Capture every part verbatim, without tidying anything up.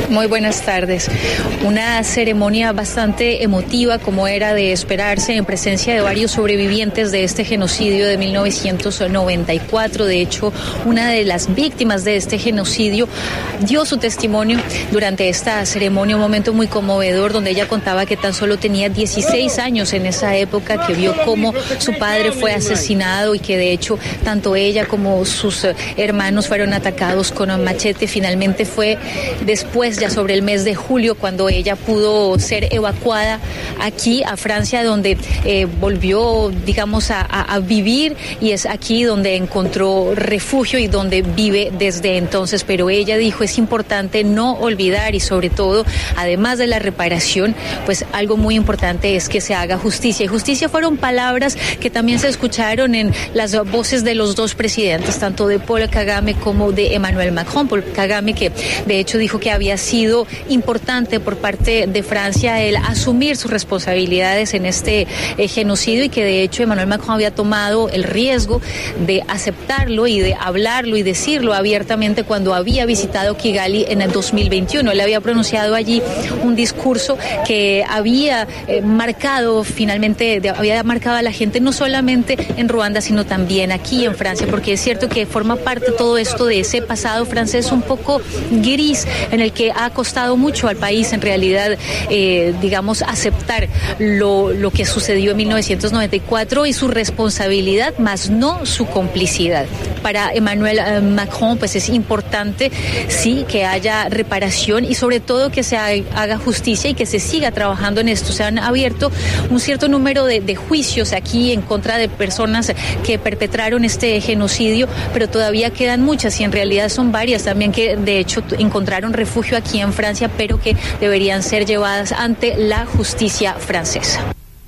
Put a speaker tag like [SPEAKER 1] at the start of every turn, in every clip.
[SPEAKER 1] Muy buenas tardes. Una ceremonia bastante emotiva, como era de esperarse, en presencia de varios sobrevivientes de este genocidio de mil novecientos noventa y cuatro. De hecho, una de las víctimas de este genocidio dio su testimonio durante esta ceremonia, un momento muy conmovedor donde ella contaba que tan solo tenía dieciséis años en esa época, que vio cómo su padre fue asesinado y que de hecho tanto ella como sus hermanos fueron atacados con un machete. Finalmente fue después, ya sobre el mes de julio, cuando ella pudo ser evacuada aquí a Francia, donde eh, volvió, digamos, a, a, a vivir, y es aquí donde encontró refugio y donde vive desde entonces. Pero ella dijo, es importante no olvidar, y sobre todo, además de la reparación, pues algo muy importante es que se haga justicia. Y justicia fueron palabras que también se escucharon en las voces de los dos presidentes, tanto de Paul Kagame como de Emmanuel Macron. Paul Kagame, que de hecho dijo que había sido importante por parte de Francia el asumir sus responsabilidades en este eh, genocidio, y que de hecho Emmanuel Macron había tomado el riesgo de aceptarlo y de hablarlo y decirlo abiertamente cuando había visitado Kigali en el dos mil veintiuno. Él había pronunciado allí un discurso que había eh, marcado finalmente, de, había marcado a la gente no solamente en Ruanda, sino también aquí en Francia, porque es cierto que forma parte todo esto de ese pasado francés un poco gris, en el que ha costado mucho al país en realidad, eh, digamos, aceptar lo, lo que sucedió en mil novecientos noventa y cuatro y su responsabilidad, más no su complicidad. Para Emmanuel eh, Macron, pues es importante, sí, que haya reparación y sobre todo que se haga justicia y que se siga trabajando en esto. Se han abierto un cierto número de, de juicios aquí en contra de personas que perpetraron este genocidio, pero todavía quedan muchas, y en realidad son varias también que de hecho encontraron refugio aquí en Francia, pero que deberían ser llevadas ante la justicia francesa.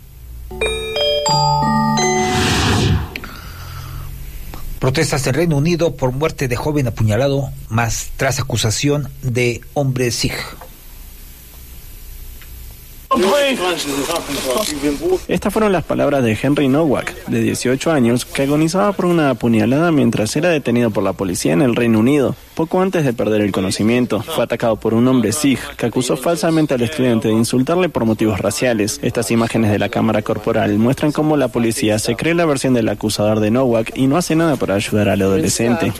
[SPEAKER 2] Protestas en Reino Unido por muerte de joven apuñalado, más tras acusación de hombre Sikh.
[SPEAKER 3] Estas fueron las palabras de Henry Nowak, de dieciocho años, que agonizaba por una apuñalada mientras era detenido por la policía en el Reino Unido. Poco antes de perder el conocimiento, fue atacado por un hombre Sikh que acusó falsamente al estudiante de insultarle por motivos raciales. Estas imágenes de la cámara corporal muestran cómo la policía se cree la versión del acusador de Nowak y no hace nada para ayudar al adolescente.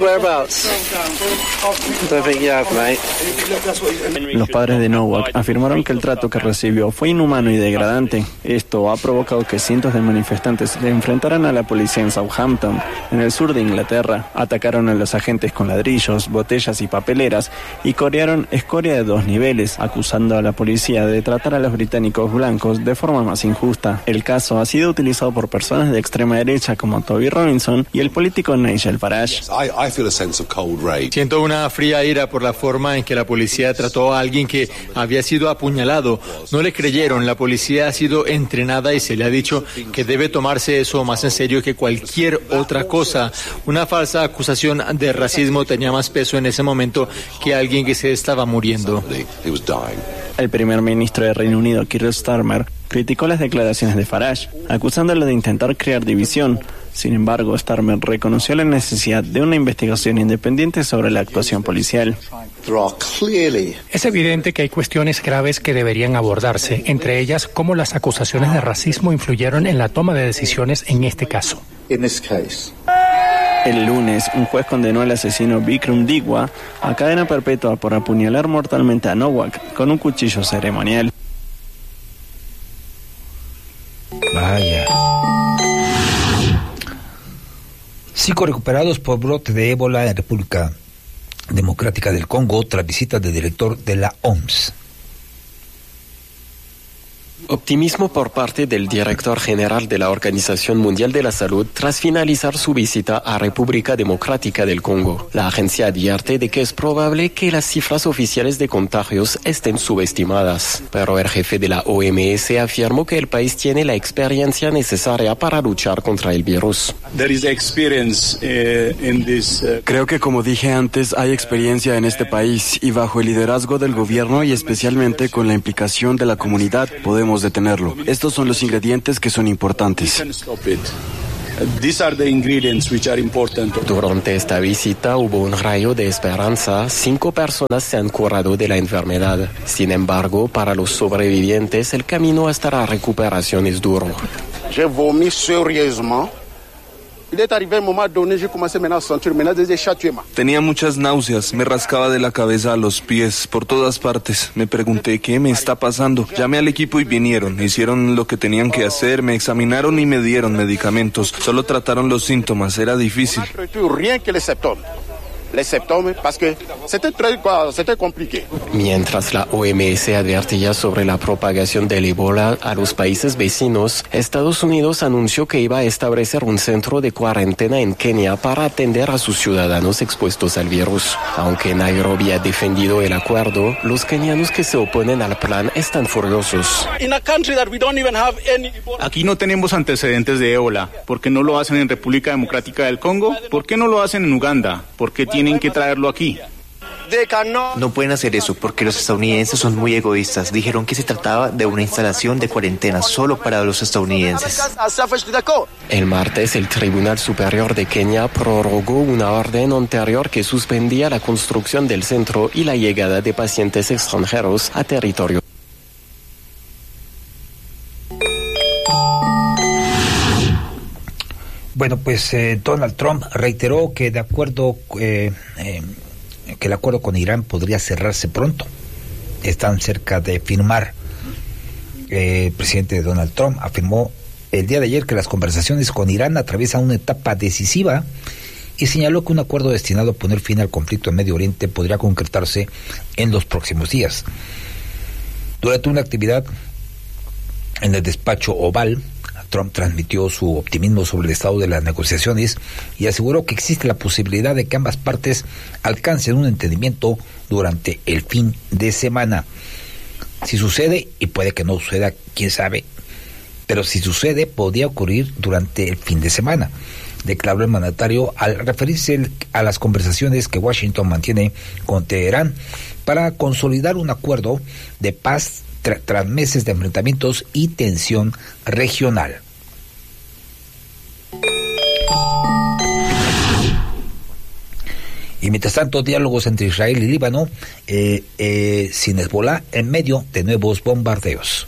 [SPEAKER 3] Los padres de Nowak afirmaron que el trato que recibió fue inhumano y degradante. Esto ha provocado que cientos de manifestantes se enfrentaran a la policía en Southampton, en el sur de Inglaterra. Atacaron a los agentes con ladrillos, botellas y papeleras y corearon escoria de dos niveles, acusando a la policía de tratar a los británicos blancos de forma más injusta. El caso ha sido utilizado por personas de extrema derecha como Toby Robinson y el político Nigel Farage.
[SPEAKER 4] Siento una fría ira por la forma en que la policía trató a alguien que había sido apuñalado. No le creyeron, la policía ha sido entrenada y se le ha dicho que debe tomarse eso más en serio que cualquier otra cosa. Una falsa acusación de racismo tenía más peso en ese momento que alguien que se estaba muriendo.
[SPEAKER 3] El primer ministro de Reino Unido, Keir Starmer, criticó las declaraciones de Farage, acusándolo de intentar crear división. Sin embargo, Starmer reconoció la necesidad de una investigación independiente sobre la actuación policial.
[SPEAKER 5] Es evidente que hay cuestiones graves que deberían abordarse, entre ellas cómo las acusaciones de racismo influyeron en la toma de decisiones en este caso.
[SPEAKER 3] El lunes, un juez condenó al asesino Bikram Digwa a cadena perpetua por apuñalar mortalmente a Nowak con un cuchillo ceremonial.
[SPEAKER 2] Vaya. Cinco recuperados por brote de ébola en República Democrática del Congo tras visita del director de la O M S.
[SPEAKER 6] Optimismo por parte del director general de la Organización Mundial de la Salud tras finalizar su visita a República Democrática del Congo. La agencia advierte de que es probable que las cifras oficiales de contagios estén subestimadas, pero el jefe de la O M S afirmó que el país tiene la experiencia necesaria para luchar contra el virus.
[SPEAKER 7] Creo que, como dije antes, hay experiencia en este país y bajo el liderazgo del gobierno y especialmente con la implicación de la comunidad podemos detenerlo. Estos son los ingredientes que son importantes.
[SPEAKER 8] These are the ingredients which are important.
[SPEAKER 6] Durante esta visita hubo un rayo de esperanza. Cinco personas se han curado de la enfermedad. Sin embargo, para los sobrevivientes, el camino hasta la recuperación es duro.
[SPEAKER 9] J'ai vomi sérieusement. Il est arrivé un moment donné, j'ai commencé maintenant à sentir maintenant des échauffements.
[SPEAKER 10] Tenía muchas náuseas, me rascaba de la cabeza a los pies, por todas partes. Me pregunté qué me está pasando. Llamé al equipo y vinieron, hicieron lo que tenían que hacer, me examinaron y me dieron medicamentos. Solo trataron los síntomas, era difícil.
[SPEAKER 9] Rien que les symptômes. Les symptômes, parce que c'était très, c'était compliqué.
[SPEAKER 6] Mientras la O M S advertía sobre la propagación del ébola a los países vecinos, Estados Unidos anunció que iba a establecer un centro de cuarentena en Kenia para atender a sus ciudadanos expuestos al virus. Aunque Nairobi ha defendido el acuerdo, los kenianos que se oponen al plan están furiosos.
[SPEAKER 11] Aquí no tenemos antecedentes de ébola. ¿Por qué no lo hacen en República Democrática del Congo? ¿Por qué no lo hacen en Uganda? ¿Por qué tienen que traerlo aquí?
[SPEAKER 12] No pueden hacer eso porque los estadounidenses son muy egoístas. Dijeron que se trataba de una instalación de cuarentena solo para los estadounidenses.
[SPEAKER 6] El martes, el Tribunal Superior de Kenia prorrogó una orden anterior que suspendía la construcción del centro y la llegada de pacientes extranjeros a territorio.
[SPEAKER 2] Bueno, pues eh, Donald Trump reiteró que de acuerdo eh, eh, que el acuerdo con Irán podría cerrarse pronto. Están cerca de firmar. Eh, el presidente Donald Trump afirmó el día de ayer que las conversaciones con Irán atraviesan una etapa decisiva y señaló que un acuerdo destinado a poner fin al conflicto en Medio Oriente podría concretarse en los próximos días. Durante una actividad en el despacho Oval, Trump transmitió su optimismo sobre el estado de las negociaciones y aseguró que existe la posibilidad de que ambas partes alcancen un entendimiento durante el fin de semana. Si sucede, y puede que no suceda, quién sabe, pero si sucede, podría ocurrir durante el fin de semana, declaró el mandatario al referirse a las conversaciones que Washington mantiene con Teherán para consolidar un acuerdo de paz Tra- tras meses de enfrentamientos y tensión regional. Y mientras tanto, diálogos entre Israel y Líbano eh, eh, sin Hezbolá en medio de nuevos bombardeos.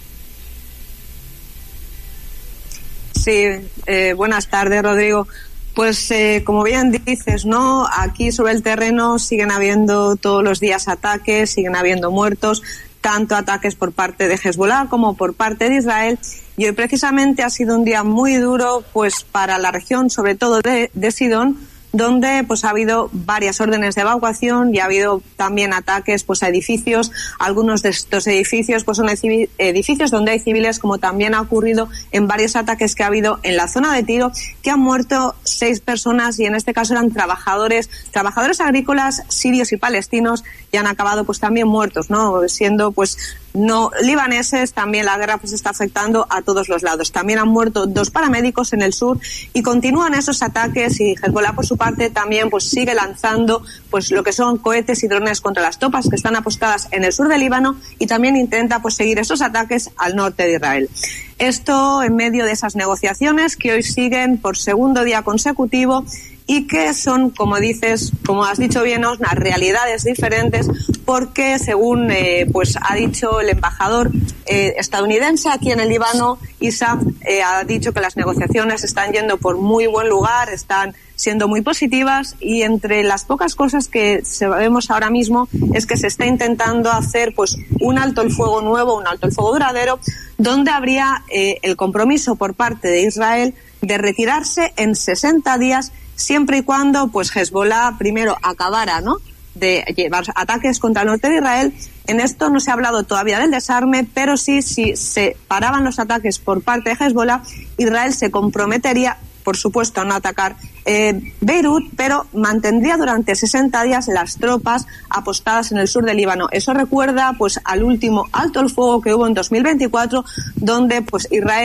[SPEAKER 13] Sí, eh, buenas tardes, Rodrigo. Pues eh, como bien dices, ¿no? Aquí sobre el terreno siguen habiendo todos los días ataques, siguen habiendo muertos, tanto ataques por parte de Hezbolá como por parte de Israel. Y hoy precisamente ha sido un día muy duro pues para la región, sobre todo de, de Sidón, donde pues ha habido varias órdenes de evacuación y ha habido también ataques pues a edificios. Algunos de estos edificios pues son edificios donde hay civiles, como también ha ocurrido en varios ataques que ha habido en la zona de Tiro, que han muerto seis personas y en este caso eran trabajadores, trabajadores agrícolas sirios y palestinos, y han acabado pues también muertos, ¿no? Siendo pues no libaneses. También la guerra pues está afectando a todos los lados. También han muerto dos paramédicos en el sur y continúan esos ataques, y Hezbolá por su parte también pues sigue lanzando pues lo que son cohetes y drones contra las tropas que están apostadas en el sur del Líbano, y también intenta pues seguir esos ataques al norte de Israel. Esto en medio de esas negociaciones que hoy siguen por segundo día consecutivo y que son, como dices, como has dicho bien, unas realidades diferentes, porque según eh, pues ha dicho el embajador eh, estadounidense aquí en el Líbano, Issa, eh, ha dicho que las negociaciones están yendo por muy buen lugar, están siendo muy positivas, y entre las pocas cosas que sabemos ahora mismo es que se está intentando hacer pues un alto el fuego nuevo, un alto el fuego duradero, donde habría eh, el compromiso por parte de Israel de retirarse en sesenta días, siempre y cuando pues Hezbolá primero acabara, ¿no?, de llevar ataques contra el norte de Israel. En esto no se ha hablado todavía del desarme, pero sí, si se paraban los ataques por parte de Hezbolá, Israel se comprometería, por supuesto, a no atacar eh, Beirut, pero mantendría durante sesenta días las tropas apostadas en el sur del Líbano. Eso recuerda pues al último alto el fuego que hubo en dos mil veinticuatro, donde pues Israel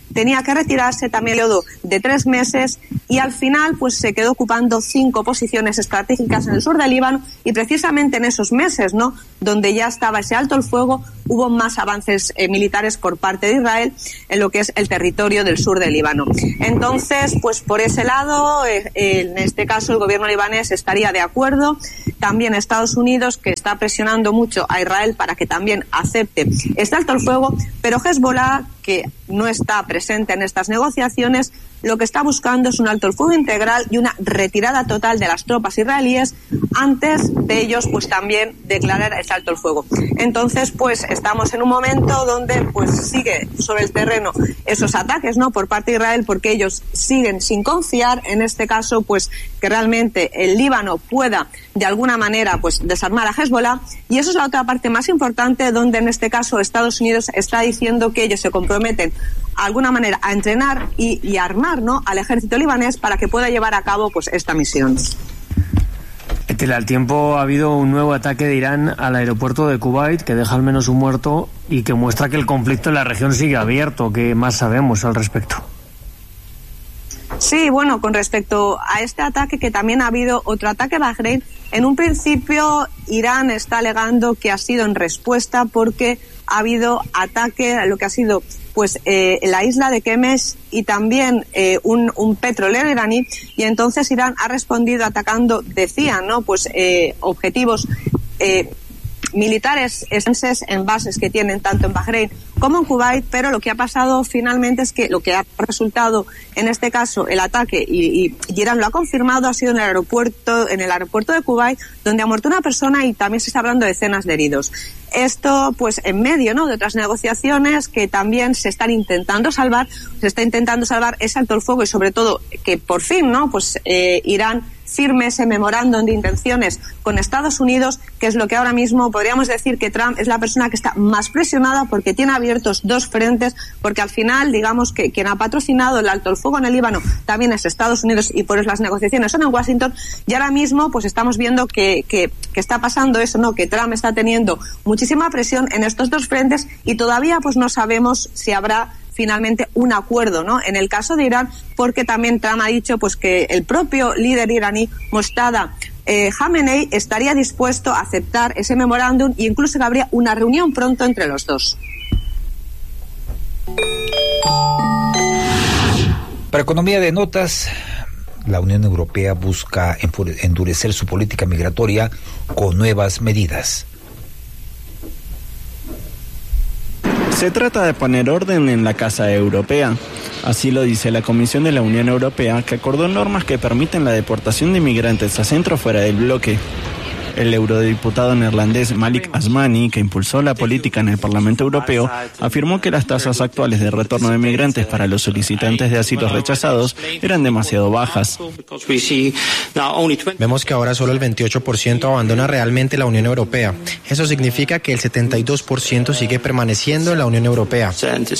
[SPEAKER 13] tenía que retirarse también periodo de tres meses y al final pues se quedó ocupando cinco posiciones estratégicas en el sur del Líbano y precisamente en esos meses, ¿no?, donde ya estaba ese alto el fuego, hubo más avances eh, militares por parte de Israel en lo que es el territorio del sur del Líbano. Entonces, pues por ese lado, eh, eh, en este caso el gobierno libanés estaría de acuerdo. También Estados Unidos, que está presionando mucho a Israel para que también acepte este alto el fuego, pero Hezbollah, que no está presente en estas negociaciones, lo que está buscando es un alto el fuego integral y una retirada total de las tropas israelíes antes de ellos pues también declarar el alto el fuego. Entonces pues estamos en un momento donde pues sigue sobre el terreno esos ataques, ¿no?, por parte de Israel, porque ellos siguen sin confiar en este caso pues que realmente el Líbano pueda de alguna manera pues desarmar a Hezbollah, y eso es la otra parte más importante, donde en este caso Estados Unidos está diciendo que ellos se comprometen de alguna manera a entrenar y, y armar, ¿no?, al ejército libanés para que pueda llevar a cabo pues esta misión.
[SPEAKER 14] Al tiempo ha habido un nuevo ataque de Irán al aeropuerto de Kuwait que deja al menos un muerto y que muestra que el conflicto en la región sigue abierto. ¿Qué más sabemos al respecto?
[SPEAKER 13] Sí, bueno, con respecto a este ataque, que también ha habido otro ataque a Bahrein, en un principio Irán está alegando que ha sido en respuesta porque ha habido ataque a lo que ha sido pues eh, la isla de Kemesh y también eh, un, un petrolero iraní, y entonces Irán ha respondido atacando, decían, ¿no?, pues eh, objetivos eh, militares esenciales en bases que tienen tanto en Bahrein como en Kuwait, pero lo que ha pasado finalmente es que lo que ha resultado en este caso el ataque, y, y, y Irán lo ha confirmado, ha sido en el aeropuerto en el aeropuerto de Kuwait, donde ha muerto una persona y también se está hablando de decenas de heridos. Esto pues en medio, ¿no?, de otras negociaciones que también se están intentando salvar, se está intentando salvar ese alto el fuego y sobre todo que por fin, ¿no?, pues eh, Irán firme ese memorándum de intenciones con Estados Unidos, que es lo que ahora mismo podríamos decir que Trump es la persona que está más presionada porque tiene abiertos dos frentes, porque al final digamos que quien ha patrocinado el alto el fuego en el Líbano también es Estados Unidos y por eso las negociaciones son en Washington, y ahora mismo pues estamos viendo que, que, que está pasando eso, ¿no?, que Trump está teniendo muchísima presión en estos dos frentes y todavía pues no sabemos si habrá finalmente un acuerdo, ¿no?, en el caso de Irán, porque también Trump ha dicho pues que el propio líder iraní, Mostada eh, Khamenei, estaría dispuesto a aceptar ese memorándum e incluso que habría una reunión pronto entre los dos.
[SPEAKER 2] Para Economía de Notas, la Unión Europea busca endurecer su política migratoria con nuevas medidas.
[SPEAKER 3] Se trata de poner orden en la Casa Europea. Así lo dice la Comisión de la Unión Europea, que acordó normas que permiten la deportación de inmigrantes a centros fuera del bloque. El eurodiputado neerlandés Malik Asmani, que impulsó la política en el Parlamento Europeo, afirmó que las tasas actuales de retorno de migrantes para los solicitantes de asilo rechazados eran demasiado bajas.
[SPEAKER 15] Vemos que ahora solo el veintiocho por ciento abandona realmente la Unión Europea. Eso significa que el setenta y dos por ciento sigue permaneciendo en la Unión Europea.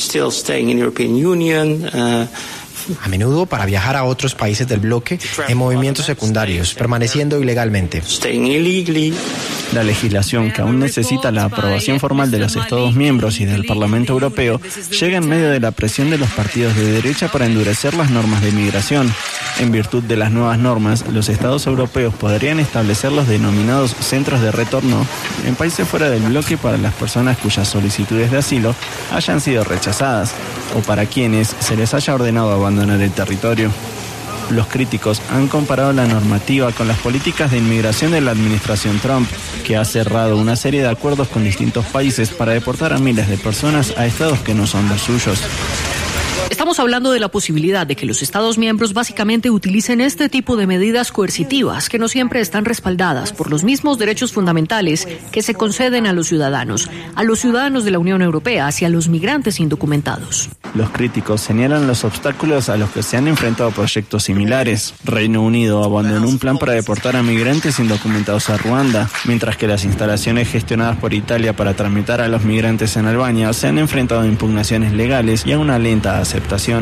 [SPEAKER 15] A menudo para viajar a otros países del bloque en movimientos secundarios, permaneciendo ilegalmente.
[SPEAKER 3] La legislación, que aún necesita la aprobación formal de los Estados miembros y del Parlamento Europeo, llega en medio de la presión de los partidos de derecha para endurecer las normas de migración. En virtud de las nuevas normas, los Estados europeos podrían establecer los denominados centros de retorno en países fuera del bloque para las personas cuyas solicitudes de asilo hayan sido rechazadas o para quienes se les haya ordenado abandonar el territorio. Los críticos han comparado la normativa con las políticas de inmigración de la administración Trump, que ha cerrado una serie de acuerdos con distintos países para deportar a miles de personas a estados que no son los suyos.
[SPEAKER 16] Estamos hablando de la posibilidad de que los Estados miembros básicamente utilicen este tipo de medidas coercitivas que no siempre están respaldadas por los mismos derechos fundamentales que se conceden a los ciudadanos, a los ciudadanos de la Unión Europea y a los migrantes indocumentados.
[SPEAKER 3] Los críticos señalan los obstáculos a los que se han enfrentado proyectos similares. Reino Unido abandonó un plan para deportar a migrantes indocumentados a Ruanda, mientras que las instalaciones gestionadas por Italia para tramitar a los migrantes en Albania se han enfrentado a impugnaciones legales y a una lenta aceptación.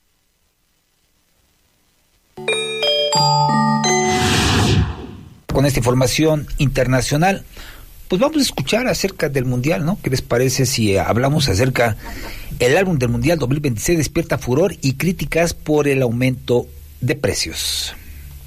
[SPEAKER 2] Con esta información internacional, pues vamos a escuchar acerca del Mundial, ¿no? ¿Qué les parece si hablamos acerca El álbum del Mundial dos mil veintiséis despierta furor y críticas por el aumento de precios.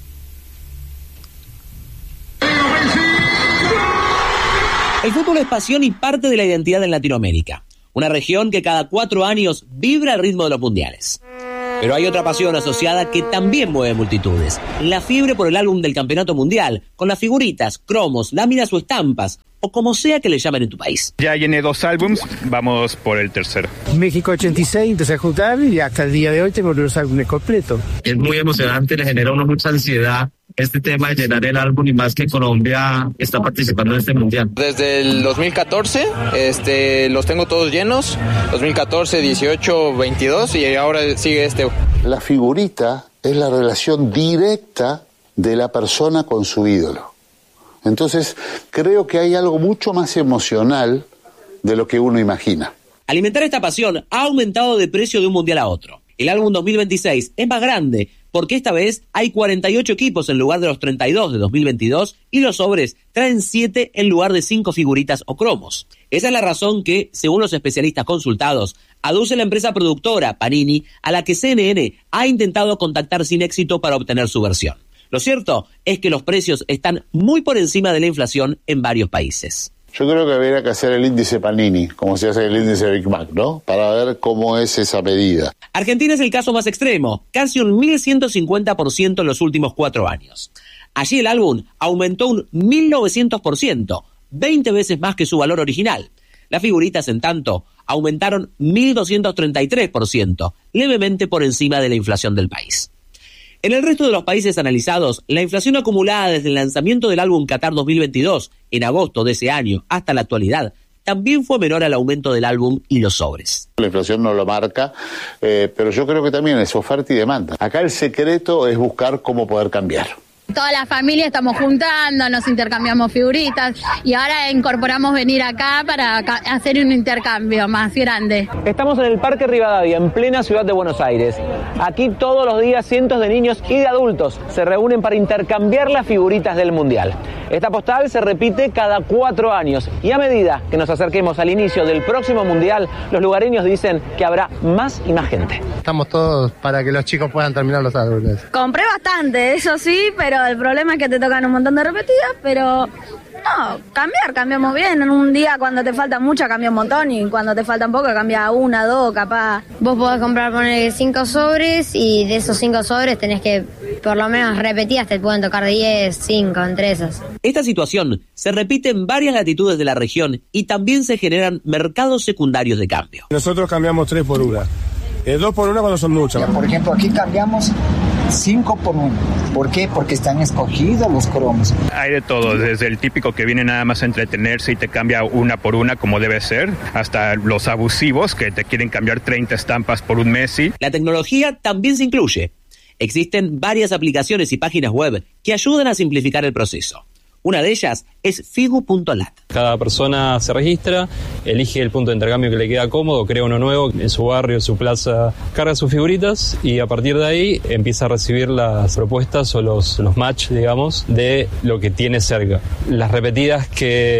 [SPEAKER 17] El fútbol es pasión y parte de la identidad en Latinoamérica, una región que cada cuatro años vibra al ritmo de los mundiales. Pero hay otra pasión asociada que también mueve multitudes, la fiebre por el álbum del campeonato mundial, con las figuritas, cromos, láminas o estampas, o como sea que le llamen en tu país.
[SPEAKER 18] Ya llené dos álbums, vamos por el tercero.
[SPEAKER 19] México ochenta y seis, empecé a juntar y hasta el día de hoy tengo los álbumes completos.
[SPEAKER 20] Es muy emocionante, le genera a uno mucha ansiedad este tema de llenar el álbum y más que Colombia está participando en este mundial.
[SPEAKER 21] Desde el dos mil catorce, este, los tengo todos llenos, dos mil catorce, dieciocho, veintidós y ahora sigue este.
[SPEAKER 22] La figurita es la relación directa de la persona con su ídolo. Entonces, creo que hay algo mucho más emocional de lo que uno imagina.
[SPEAKER 17] Alimentar esta pasión ha aumentado de precio de un mundial a otro. El álbum dos mil veintiséis es más grande porque esta vez hay cuarenta y ocho equipos en lugar de los treinta y dos de dos mil veintidós y los sobres traen siete en lugar de cinco figuritas o cromos. Esa es la razón que, según los especialistas consultados, aduce la empresa productora Panini, a la que C N N ha intentado contactar sin éxito para obtener su versión. Lo cierto es que los precios están muy por encima de la inflación en varios países.
[SPEAKER 22] Yo creo que habría que hacer el índice Panini, como se hace el índice Big Mac, ¿no? Para ver cómo es esa medida.
[SPEAKER 17] Argentina es el caso más extremo, casi un mil ciento cincuenta por ciento en los últimos cuatro años. Allí el álbum aumentó un mil novecientos por ciento, veinte veces más que su valor original. Las figuritas, en tanto, aumentaron mil doscientos treinta y tres por ciento, levemente por encima de la inflación del país. En el resto de los países analizados, la inflación acumulada desde el lanzamiento del álbum Qatar dos mil veintidós, en agosto de ese año, hasta la actualidad, también fue menor al aumento del álbum y los sobres.
[SPEAKER 22] La inflación no lo marca, eh, pero yo creo que también es oferta y demanda. Acá el secreto es buscar cómo poder cambiar.
[SPEAKER 23] Toda la familia estamos juntando, nos intercambiamos figuritas y ahora incorporamos venir acá para hacer un intercambio más grande.
[SPEAKER 24] Estamos en el Parque Rivadavia, en plena ciudad de Buenos Aires. Aquí todos los días cientos de niños y de adultos se reúnen para intercambiar las figuritas del Mundial. Esta postal se repite cada cuatro años y a medida que nos acerquemos al inicio del próximo Mundial, los lugareños dicen que habrá más y más gente.
[SPEAKER 19] Estamos todos para que los chicos puedan terminar los álbumes.
[SPEAKER 23] Compré bastante, eso sí, pero el problema es que te tocan un montón de repetidas, pero no, cambiar, cambiamos bien. En un día cuando te falta mucha cambia un montón y cuando te faltan poco cambia una, dos, capaz.
[SPEAKER 25] Vos podés comprar, poner cinco sobres y de esos cinco sobres tenés que, por lo menos repetidas, te pueden tocar diez, cinco entre esas.
[SPEAKER 17] Esta situación se repite en varias latitudes de la región y también se generan mercados secundarios de cambio.
[SPEAKER 19] Nosotros cambiamos tres por una. Eh, dos por una cuando son muchas.
[SPEAKER 26] Por ejemplo, aquí cambiamos cinco por uno. ¿Por qué? Porque están escogidos los cromos.
[SPEAKER 18] Hay de todo, desde el típico que viene nada más a entretenerse y te cambia una por una como debe ser, hasta los abusivos que te quieren cambiar treinta estampas por un Messi.
[SPEAKER 17] La tecnología también se incluye. Existen varias aplicaciones y páginas web que ayudan a simplificar el proceso. Una de ellas es figu punto lat.
[SPEAKER 27] Cada persona se registra, elige el punto de intercambio que le queda cómodo, crea uno nuevo en su barrio, en su plaza, carga sus figuritas y a partir de ahí empieza a recibir las propuestas o los, los match, digamos, de lo que tiene cerca. Las repetidas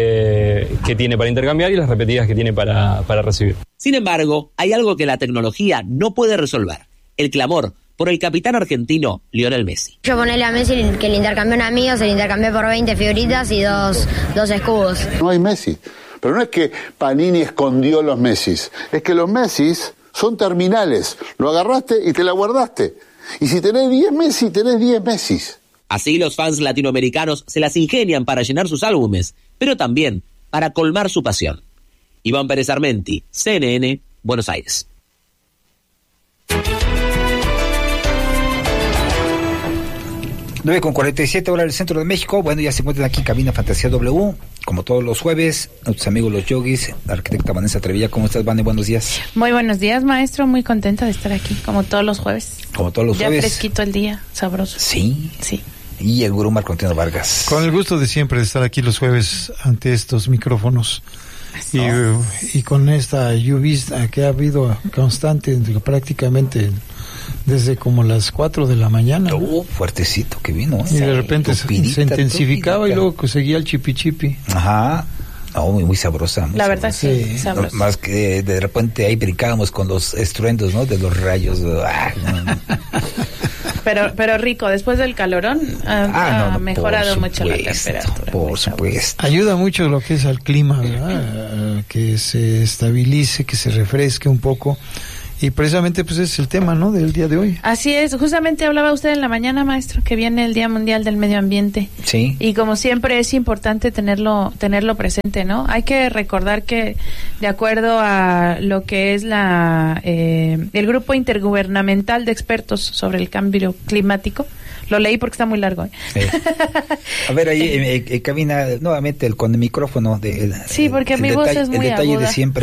[SPEAKER 27] que, que tiene para intercambiar y las repetidas que tiene para, para recibir.
[SPEAKER 17] Sin embargo, hay algo que la tecnología no puede resolver: el clamor por el capitán argentino Lionel Messi.
[SPEAKER 25] Yo ponerle a Messi que le intercambié un amigo, se le intercambié por veinte figuritas y dos, dos escudos.
[SPEAKER 22] No hay Messi, pero no es que Panini escondió los Messis, es que los Messis son terminales, lo agarraste y te la guardaste. Y si tenés diez Messi, tenés diez Messis.
[SPEAKER 17] Así los fans latinoamericanos se las ingenian para llenar sus álbumes, pero también para colmar su pasión. Iván Pérez Armenti, C N N, Buenos Aires.
[SPEAKER 2] nueve con cuarenta y siete hora del centro de México. Bueno, ya se encuentran aquí en Cabina Fantasía W, como todos los jueves, nuestros amigos los yogis, la arquitecta Vanessa Trevilla. ¿Cómo estás, Vane? Buenos días.
[SPEAKER 28] Muy buenos días, maestro. Muy contenta de estar aquí, como todos los jueves.
[SPEAKER 2] Como todos los
[SPEAKER 28] ya
[SPEAKER 2] jueves.
[SPEAKER 28] Ya fresquito el día, sabroso.
[SPEAKER 2] Sí.
[SPEAKER 28] Sí.
[SPEAKER 2] Y el gurú Marco Antonio Vargas.
[SPEAKER 29] Con el gusto de siempre de estar aquí los jueves ante estos micrófonos. Y, y con esta lluvia que ha habido constante prácticamente desde como las cuatro de la mañana.
[SPEAKER 2] Oh, fuertecito que vino.
[SPEAKER 29] Y de repente se, se intensificaba tupidita. Y luego seguía el chipi chipi.
[SPEAKER 2] Ajá. No, muy, muy sabrosa. Muy
[SPEAKER 28] La verdad,
[SPEAKER 2] sabrosa.
[SPEAKER 28] sí, sí. sabrosa.
[SPEAKER 2] No, más que de repente ahí brincábamos con los estruendos, ¿no? De los rayos. Ah,
[SPEAKER 28] Pero, pero rico, después del calorón ha,
[SPEAKER 2] Ah, no,
[SPEAKER 28] ha
[SPEAKER 2] no,
[SPEAKER 28] mejorado
[SPEAKER 2] por
[SPEAKER 28] mucho la
[SPEAKER 2] supuesto,
[SPEAKER 28] temperatura.
[SPEAKER 2] Por supuesto.
[SPEAKER 29] Ayuda mucho lo que es al clima, ¿verdad? Que se estabilice, que se refresque un poco. Y precisamente pues es el tema, ¿no?, del día de hoy.
[SPEAKER 28] Así es, justamente hablaba usted en la mañana, maestro, que viene el Día Mundial del Medio Ambiente.
[SPEAKER 2] Sí.
[SPEAKER 28] Y como siempre es importante tenerlo tenerlo presente, ¿no? Hay que recordar que de acuerdo a lo que es la eh, el Grupo Intergubernamental de Expertos sobre el Cambio Climático, lo leí porque está muy largo, ¿eh?
[SPEAKER 2] Sí. A ver, ahí eh, eh, cabina nuevamente el con el micrófono. De, el,
[SPEAKER 28] sí, porque
[SPEAKER 2] el
[SPEAKER 28] mi
[SPEAKER 2] detalle,
[SPEAKER 28] voz es muy
[SPEAKER 2] el detalle
[SPEAKER 28] aguda.
[SPEAKER 2] de siempre.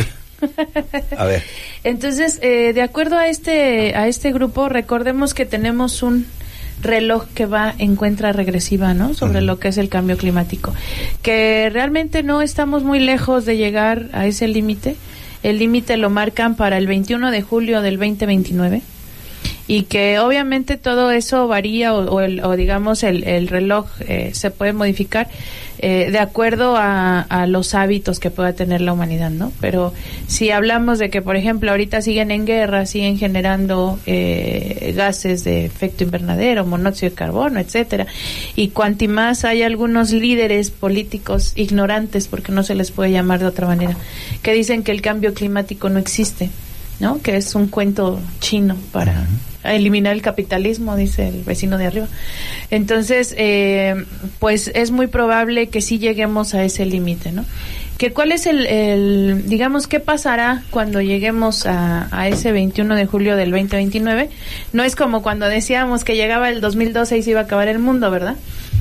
[SPEAKER 2] A ver.
[SPEAKER 28] Entonces, eh, de acuerdo a este a este grupo, recordemos que tenemos un reloj que va en cuenta regresiva, ¿no? Sobre uh-huh. lo que es el cambio climático, que realmente no estamos muy lejos de llegar a ese límite. El límite lo marcan para el veintiuno de julio del veinte veintinueve. Y que obviamente todo eso varía o, o, el, o digamos el, el reloj eh, se puede modificar eh, de acuerdo a, a los hábitos que pueda tener la humanidad, ¿no? Pero si hablamos de que, por ejemplo, ahorita siguen en guerra, siguen generando eh, gases de efecto invernadero, monóxido de carbono, etcétera, y cuanti más hay algunos líderes políticos ignorantes, porque no se les puede llamar de otra manera, que dicen que el cambio climático no existe, ¿no? Que es un cuento chino para uh-huh. eliminar el capitalismo, dice el vecino de arriba. Entonces, eh, pues es muy probable que sí lleguemos a ese límite, ¿no? Que cuál es el, el, digamos, qué pasará cuando lleguemos a, a ese veintiuno de julio del veinte veintinueve. No es como cuando decíamos que llegaba el dos mil doce y se iba a acabar el mundo, ¿verdad?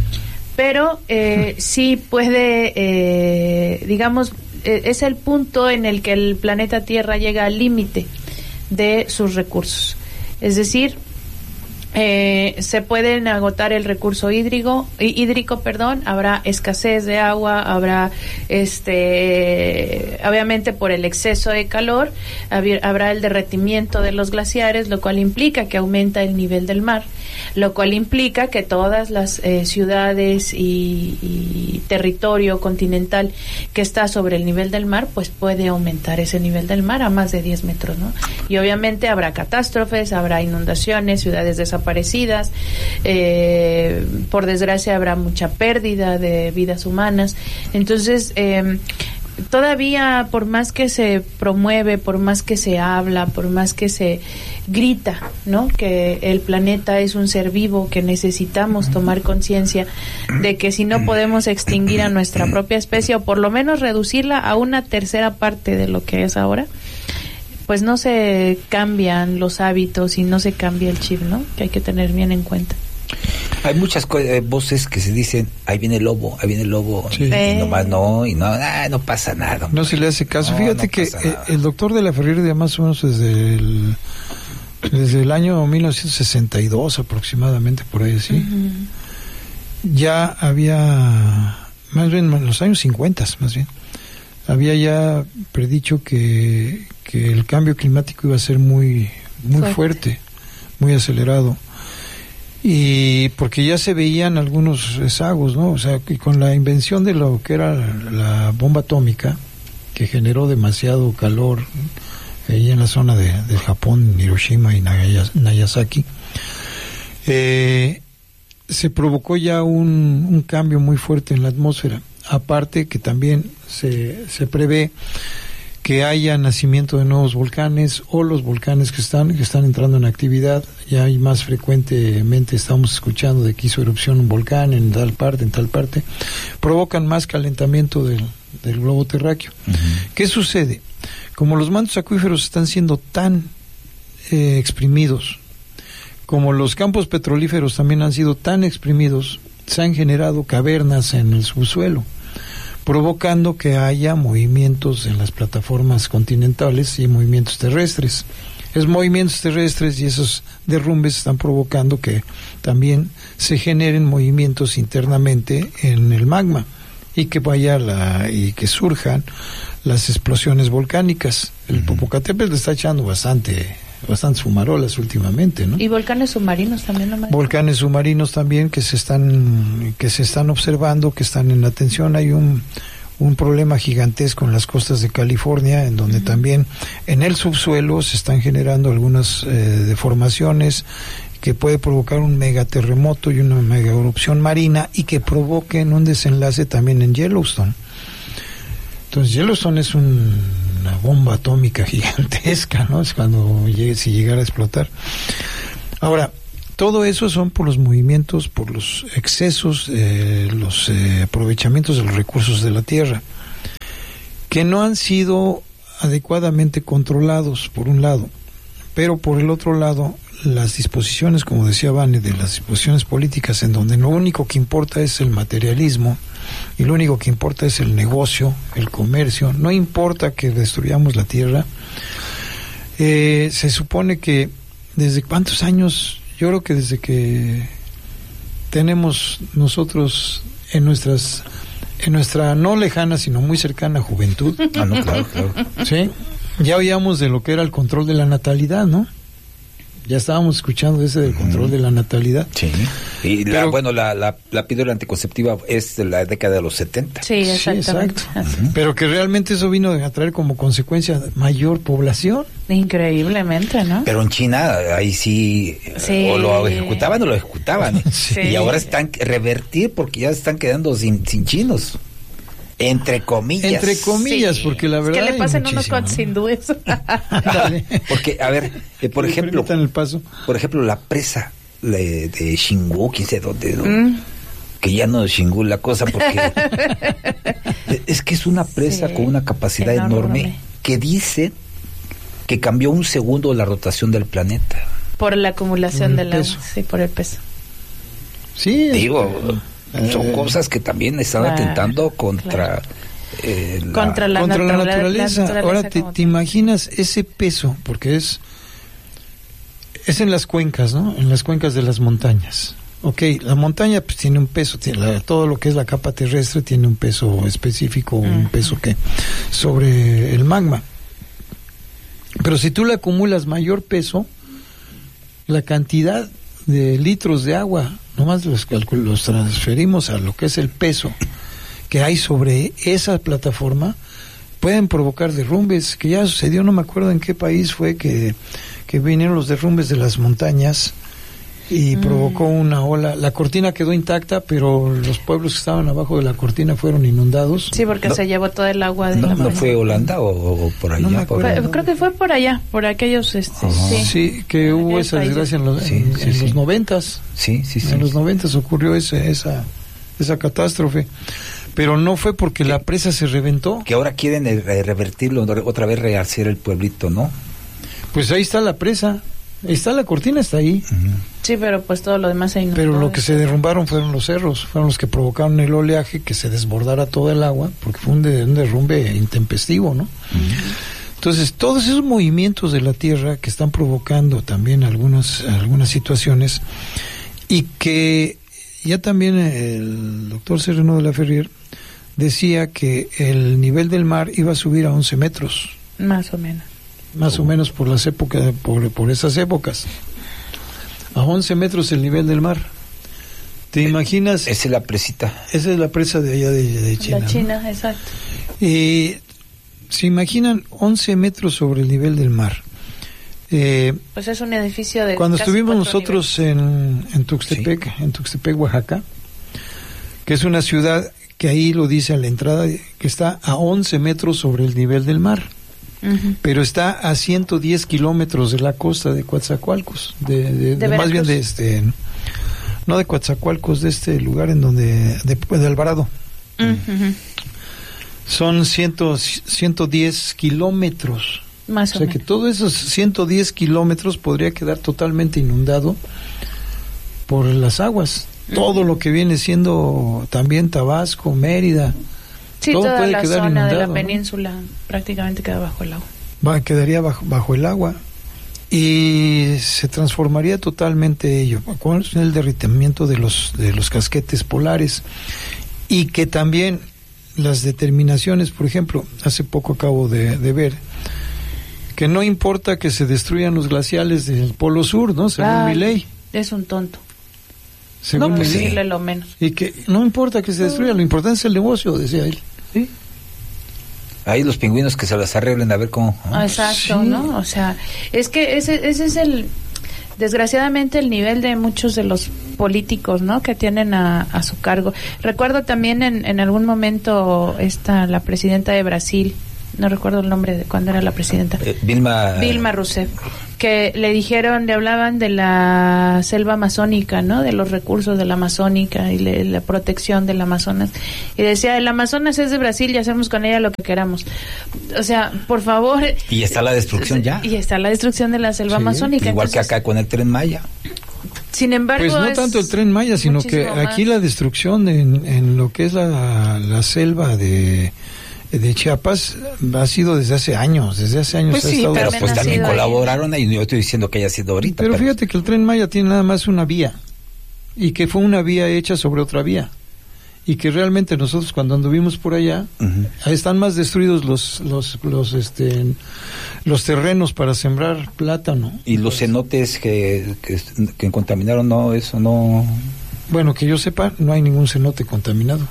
[SPEAKER 28] Pero eh, sí puede, eh, digamos, es el punto en el que el planeta Tierra llega al límite de sus recursos. Es decir, eh, se pueden agotar el recurso hídrico, hídrico, perdón, habrá escasez de agua, habrá, este, obviamente por el exceso de calor, habrá el derretimiento de los glaciares, lo cual implica que aumenta el nivel del mar, lo cual implica que todas las eh, ciudades y, y territorio continental que está sobre el nivel del mar, pues puede aumentar ese nivel del mar a más de diez metros, ¿no? Y obviamente habrá catástrofes, habrá inundaciones, ciudades desaparecidas, eh, por desgracia habrá mucha pérdida de vidas humanas. Entonces, eh, todavía por más que se promueve, por más que se habla, por más que se grita, ¿no?, que el planeta es un ser vivo, que necesitamos tomar conciencia de que si no podemos extinguir a nuestra propia especie o por lo menos reducirla a una tercera parte de lo que es ahora, pues no se cambian los hábitos y no se cambia el chip, ¿no?, que hay que tener bien en cuenta.
[SPEAKER 2] Hay muchas co- eh, voces que se dicen, ahí viene el lobo, ahí viene el lobo,
[SPEAKER 29] Sí.
[SPEAKER 2] y
[SPEAKER 29] Eh.
[SPEAKER 2] nomás no, y no, ah, no pasa nada.
[SPEAKER 29] No se le hace caso.
[SPEAKER 2] No,
[SPEAKER 29] Fíjate
[SPEAKER 2] no
[SPEAKER 29] que
[SPEAKER 2] pasa
[SPEAKER 29] eh,
[SPEAKER 2] nada.
[SPEAKER 29] el doctor de la Ferrer, de más o menos desde el, desde el año mil novecientos sesenta y dos aproximadamente, por ahí así, uh-huh. ya había, más bien en los años cincuenta, más bien, había ya predicho que, que el cambio climático iba a ser muy, muy fuerte, fuerte muy acelerado. Y porque ya se veían algunos rezagos, ¿no? O sea, que con la invención de lo que era la, la bomba atómica, que generó demasiado calor ahí en la zona de, de Japón, Hiroshima y Nagasaki, eh, se provocó ya un, un cambio muy fuerte en la atmósfera. Aparte que también se, se prevé que haya nacimiento de nuevos volcanes o los volcanes que están que están entrando en actividad. Ya hay más frecuentemente, estamos escuchando de que hizo erupción un volcán en tal parte, en tal parte, provocan más calentamiento del, del globo terráqueo. Uh-huh. ¿Qué sucede? Como los mantos acuíferos están siendo tan eh, exprimidos, como los campos petrolíferos también han sido tan exprimidos, se han generado cavernas en el subsuelo, provocando que haya movimientos en las plataformas continentales y movimientos terrestres. Esos movimientos terrestres y esos derrumbes están provocando que también se generen movimientos internamente en el magma y que vaya la y que surjan las explosiones volcánicas. El uh-huh. Popocatépetl está echando bastante bastantes fumarolas últimamente, ¿no?
[SPEAKER 28] Y volcanes submarinos también, ¿no?
[SPEAKER 29] Volcanes submarinos también que se están que se están observando, que están en atención. Hay un un problema gigantesco en las costas de California, en donde uh-huh. también en el subsuelo se están generando algunas eh, deformaciones que puede provocar un megaterremoto y una mega erupción marina y que provoquen un desenlace también en Yellowstone. Entonces Yellowstone es un, una bomba atómica gigantesca, ¿no? Es cuando llegue, si llegara a explotar. Ahora, todo eso son por los movimientos, por los excesos, eh, los eh, aprovechamientos de los recursos de la tierra, que no han sido adecuadamente controlados, por un lado, pero por el otro lado, las disposiciones, como decía Vane, de las disposiciones políticas, en donde lo único que importa es el materialismo, y lo único que importa es el negocio, el comercio, no importa que destruyamos la tierra. Eh, se supone que desde cuántos años... Yo creo que desde que tenemos nosotros en nuestras, en nuestra no lejana, sino muy cercana juventud,
[SPEAKER 2] ah, no, claro, claro.
[SPEAKER 29] ¿sí? Ya oíamos de lo que era el control de la natalidad, ¿no? Ya estábamos escuchando ese del control uh-huh. de la natalidad.
[SPEAKER 2] Sí. Y la, Pero, bueno, la, la, la píldora anticonceptiva es de la década de los setenta.
[SPEAKER 28] Sí, exactamente.
[SPEAKER 29] Sí, exacto. Uh-huh. Pero que realmente eso vino a traer como consecuencia mayor población.
[SPEAKER 28] Increíblemente, ¿no?
[SPEAKER 2] Pero en China, ahí sí, sí. o lo ejecutaban o lo ejecutaban. Sí. Y ahora están revertir porque ya están quedando sin, sin chinos. Entre comillas.
[SPEAKER 29] Entre comillas, sí. porque la verdad.
[SPEAKER 28] Que le pasen unos cuantos hindúes.
[SPEAKER 2] Porque, a ver, eh, por ejemplo.
[SPEAKER 29] El paso.
[SPEAKER 2] Por ejemplo, la presa de, de Xingu, quién sé dónde, ¿no? Mm. Que ya no es Xingu la cosa, porque. Es que es una presa sí, con una capacidad enorme, enorme que dice que cambió un segundo la rotación del planeta.
[SPEAKER 28] Por la acumulación del agua, sí, por el peso.
[SPEAKER 29] Sí.
[SPEAKER 2] Digo. Son cosas que también están claro, atentando contra,
[SPEAKER 28] claro.
[SPEAKER 2] eh, la,
[SPEAKER 29] contra, la, contra la, naturaleza. la naturaleza. Ahora, te, te imaginas ese peso, porque es es en las cuencas, ¿no? En las cuencas de las montañas. Ok, la montaña pues tiene un peso, tiene la, todo lo que es la capa terrestre tiene un peso específico, uh-huh. un peso que sobre el magma. Pero si tú le acumulas mayor peso, la cantidad de litros de agua, nomás los, los transferimos a lo que es el peso que hay sobre esa plataforma, pueden provocar derrumbes, que ya sucedió, no me acuerdo en qué país fue que, que vinieron los derrumbes de las montañas y mm. provocó una ola. La cortina quedó intacta, pero los pueblos que estaban abajo de la cortina fueron inundados.
[SPEAKER 28] Sí, porque no, se llevó todo el agua de
[SPEAKER 2] no,
[SPEAKER 28] la
[SPEAKER 2] ¿No fue Holanda o, o por allá? No
[SPEAKER 28] por fue, creo que fue por allá, por aquellos... Este, oh.
[SPEAKER 29] sí, sí, que
[SPEAKER 28] por
[SPEAKER 29] hubo esa países. desgracia en los, sí, en, sí, en sí. los noventas.
[SPEAKER 2] Sí, sí, sí.
[SPEAKER 29] En los noventas ocurrió ese, esa, esa catástrofe. Pero no fue porque la presa se reventó.
[SPEAKER 2] Que ahora quieren eh, revertirlo, otra vez rehacer el pueblito, ¿no?
[SPEAKER 29] Pues ahí está la presa. Ahí está la cortina, está ahí.
[SPEAKER 28] Uh-huh. Sí, pero pues todo lo demás se inundó.
[SPEAKER 29] Pero lo que se derrumbaron fueron los cerros, fueron los que provocaron el oleaje, que se desbordara todo el agua, porque fue un, de, un derrumbe intempestivo, ¿no? Uh-huh. Entonces, todos esos movimientos de la Tierra que están provocando también algunas, algunas situaciones, y que ya también el doctor Sereno de la Ferrier decía que el nivel del mar iba a subir a once metros.
[SPEAKER 28] Más o menos.
[SPEAKER 29] Más o menos por las épocas, por, por esas épocas. A once metros el nivel del mar. ¿Te imaginas?
[SPEAKER 2] Esa es la presita.
[SPEAKER 29] Esa es la presa de allá de, de China.
[SPEAKER 28] La China,
[SPEAKER 29] ¿no?
[SPEAKER 28] Exacto.
[SPEAKER 29] Y se imaginan once metros sobre el nivel del mar. Eh,
[SPEAKER 28] pues es un edificio de
[SPEAKER 29] cuando
[SPEAKER 28] casi
[SPEAKER 29] estuvimos nosotros en, en Tuxtepec, sí. en Tuxtepec, Oaxaca, que es una ciudad que ahí lo dice a la entrada, que está a once metros sobre el nivel del mar. Uh-huh. Pero está a ciento diez kilómetros de la costa de Coatzacoalcos, de, de, de, de más bien de este, no de Coatzacoalcos, de este lugar en donde, de, de Alvarado. Uh-huh. Son ciento diez kilómetros.
[SPEAKER 28] Más o,
[SPEAKER 29] o sea
[SPEAKER 28] menos.
[SPEAKER 29] Que todos esos ciento diez kilómetros podría quedar totalmente inundado por las aguas. Uh-huh. Todo lo que viene siendo también Tabasco, Mérida.
[SPEAKER 28] Sí,
[SPEAKER 29] todo
[SPEAKER 28] toda
[SPEAKER 29] puede
[SPEAKER 28] la
[SPEAKER 29] quedar
[SPEAKER 28] zona
[SPEAKER 29] inundado,
[SPEAKER 28] de la península, ¿no? Prácticamente queda bajo el agua.
[SPEAKER 29] Va, quedaría bajo, bajo el agua y se transformaría totalmente ello con el derritimiento de los de los casquetes polares, y que también las determinaciones, por ejemplo, hace poco acabo de, de ver que no importa que se destruyan los glaciales del Polo Sur, ¿no? Según
[SPEAKER 28] Ay,
[SPEAKER 29] mi ley.
[SPEAKER 28] Es un tonto.
[SPEAKER 29] Según
[SPEAKER 28] no
[SPEAKER 29] mi
[SPEAKER 28] decirle
[SPEAKER 29] ley.
[SPEAKER 28] lo menos.
[SPEAKER 29] Y que no importa que se destruya, lo importante es el negocio, decía él.
[SPEAKER 28] ¿Sí?
[SPEAKER 2] Ahí los pingüinos que se las arreglen a ver cómo. ¿no?
[SPEAKER 28] Exacto, sí. ¿no? O sea, es que ese, ese es el, desgraciadamente, el nivel de muchos de los políticos, ¿no? Que tienen a, a su cargo. Recuerdo también en, en algún momento esta, la presidenta de Brasil, no recuerdo el nombre de cuando era la presidenta.
[SPEAKER 2] Eh, Vilma.
[SPEAKER 28] Dilma Rousseff, que le dijeron, le hablaban de la selva amazónica, ¿no? De los recursos de la amazónica y le, la protección del Amazonas. Y decía, el Amazonas es de Brasil y hacemos con ella lo que queramos. O sea, por favor.
[SPEAKER 2] Y está la destrucción ya.
[SPEAKER 28] Y está la destrucción de la selva sí, amazónica.
[SPEAKER 2] Igual
[SPEAKER 28] Entonces,
[SPEAKER 2] que acá con el Tren Maya.
[SPEAKER 28] Sin embargo,
[SPEAKER 29] pues no tanto el Tren Maya, sino que aquí más. La destrucción en, en lo que es la, la selva de de Chiapas ha sido desde hace años, desde hace años.
[SPEAKER 2] Pues
[SPEAKER 29] ha
[SPEAKER 2] sí,
[SPEAKER 29] estado
[SPEAKER 2] pero pues también colaboraron ahí. Yo estoy diciendo que haya sido ahorita.
[SPEAKER 29] Pero, pero fíjate que el Tren Maya tiene nada más una vía y que fue una vía hecha sobre otra vía y que realmente nosotros cuando anduvimos por allá uh-huh. están más destruidos los los los este los terrenos para sembrar plátano
[SPEAKER 2] y los cenotes que, que que contaminaron. No, eso no.
[SPEAKER 29] Bueno, que yo sepa, no hay ningún cenote contaminado.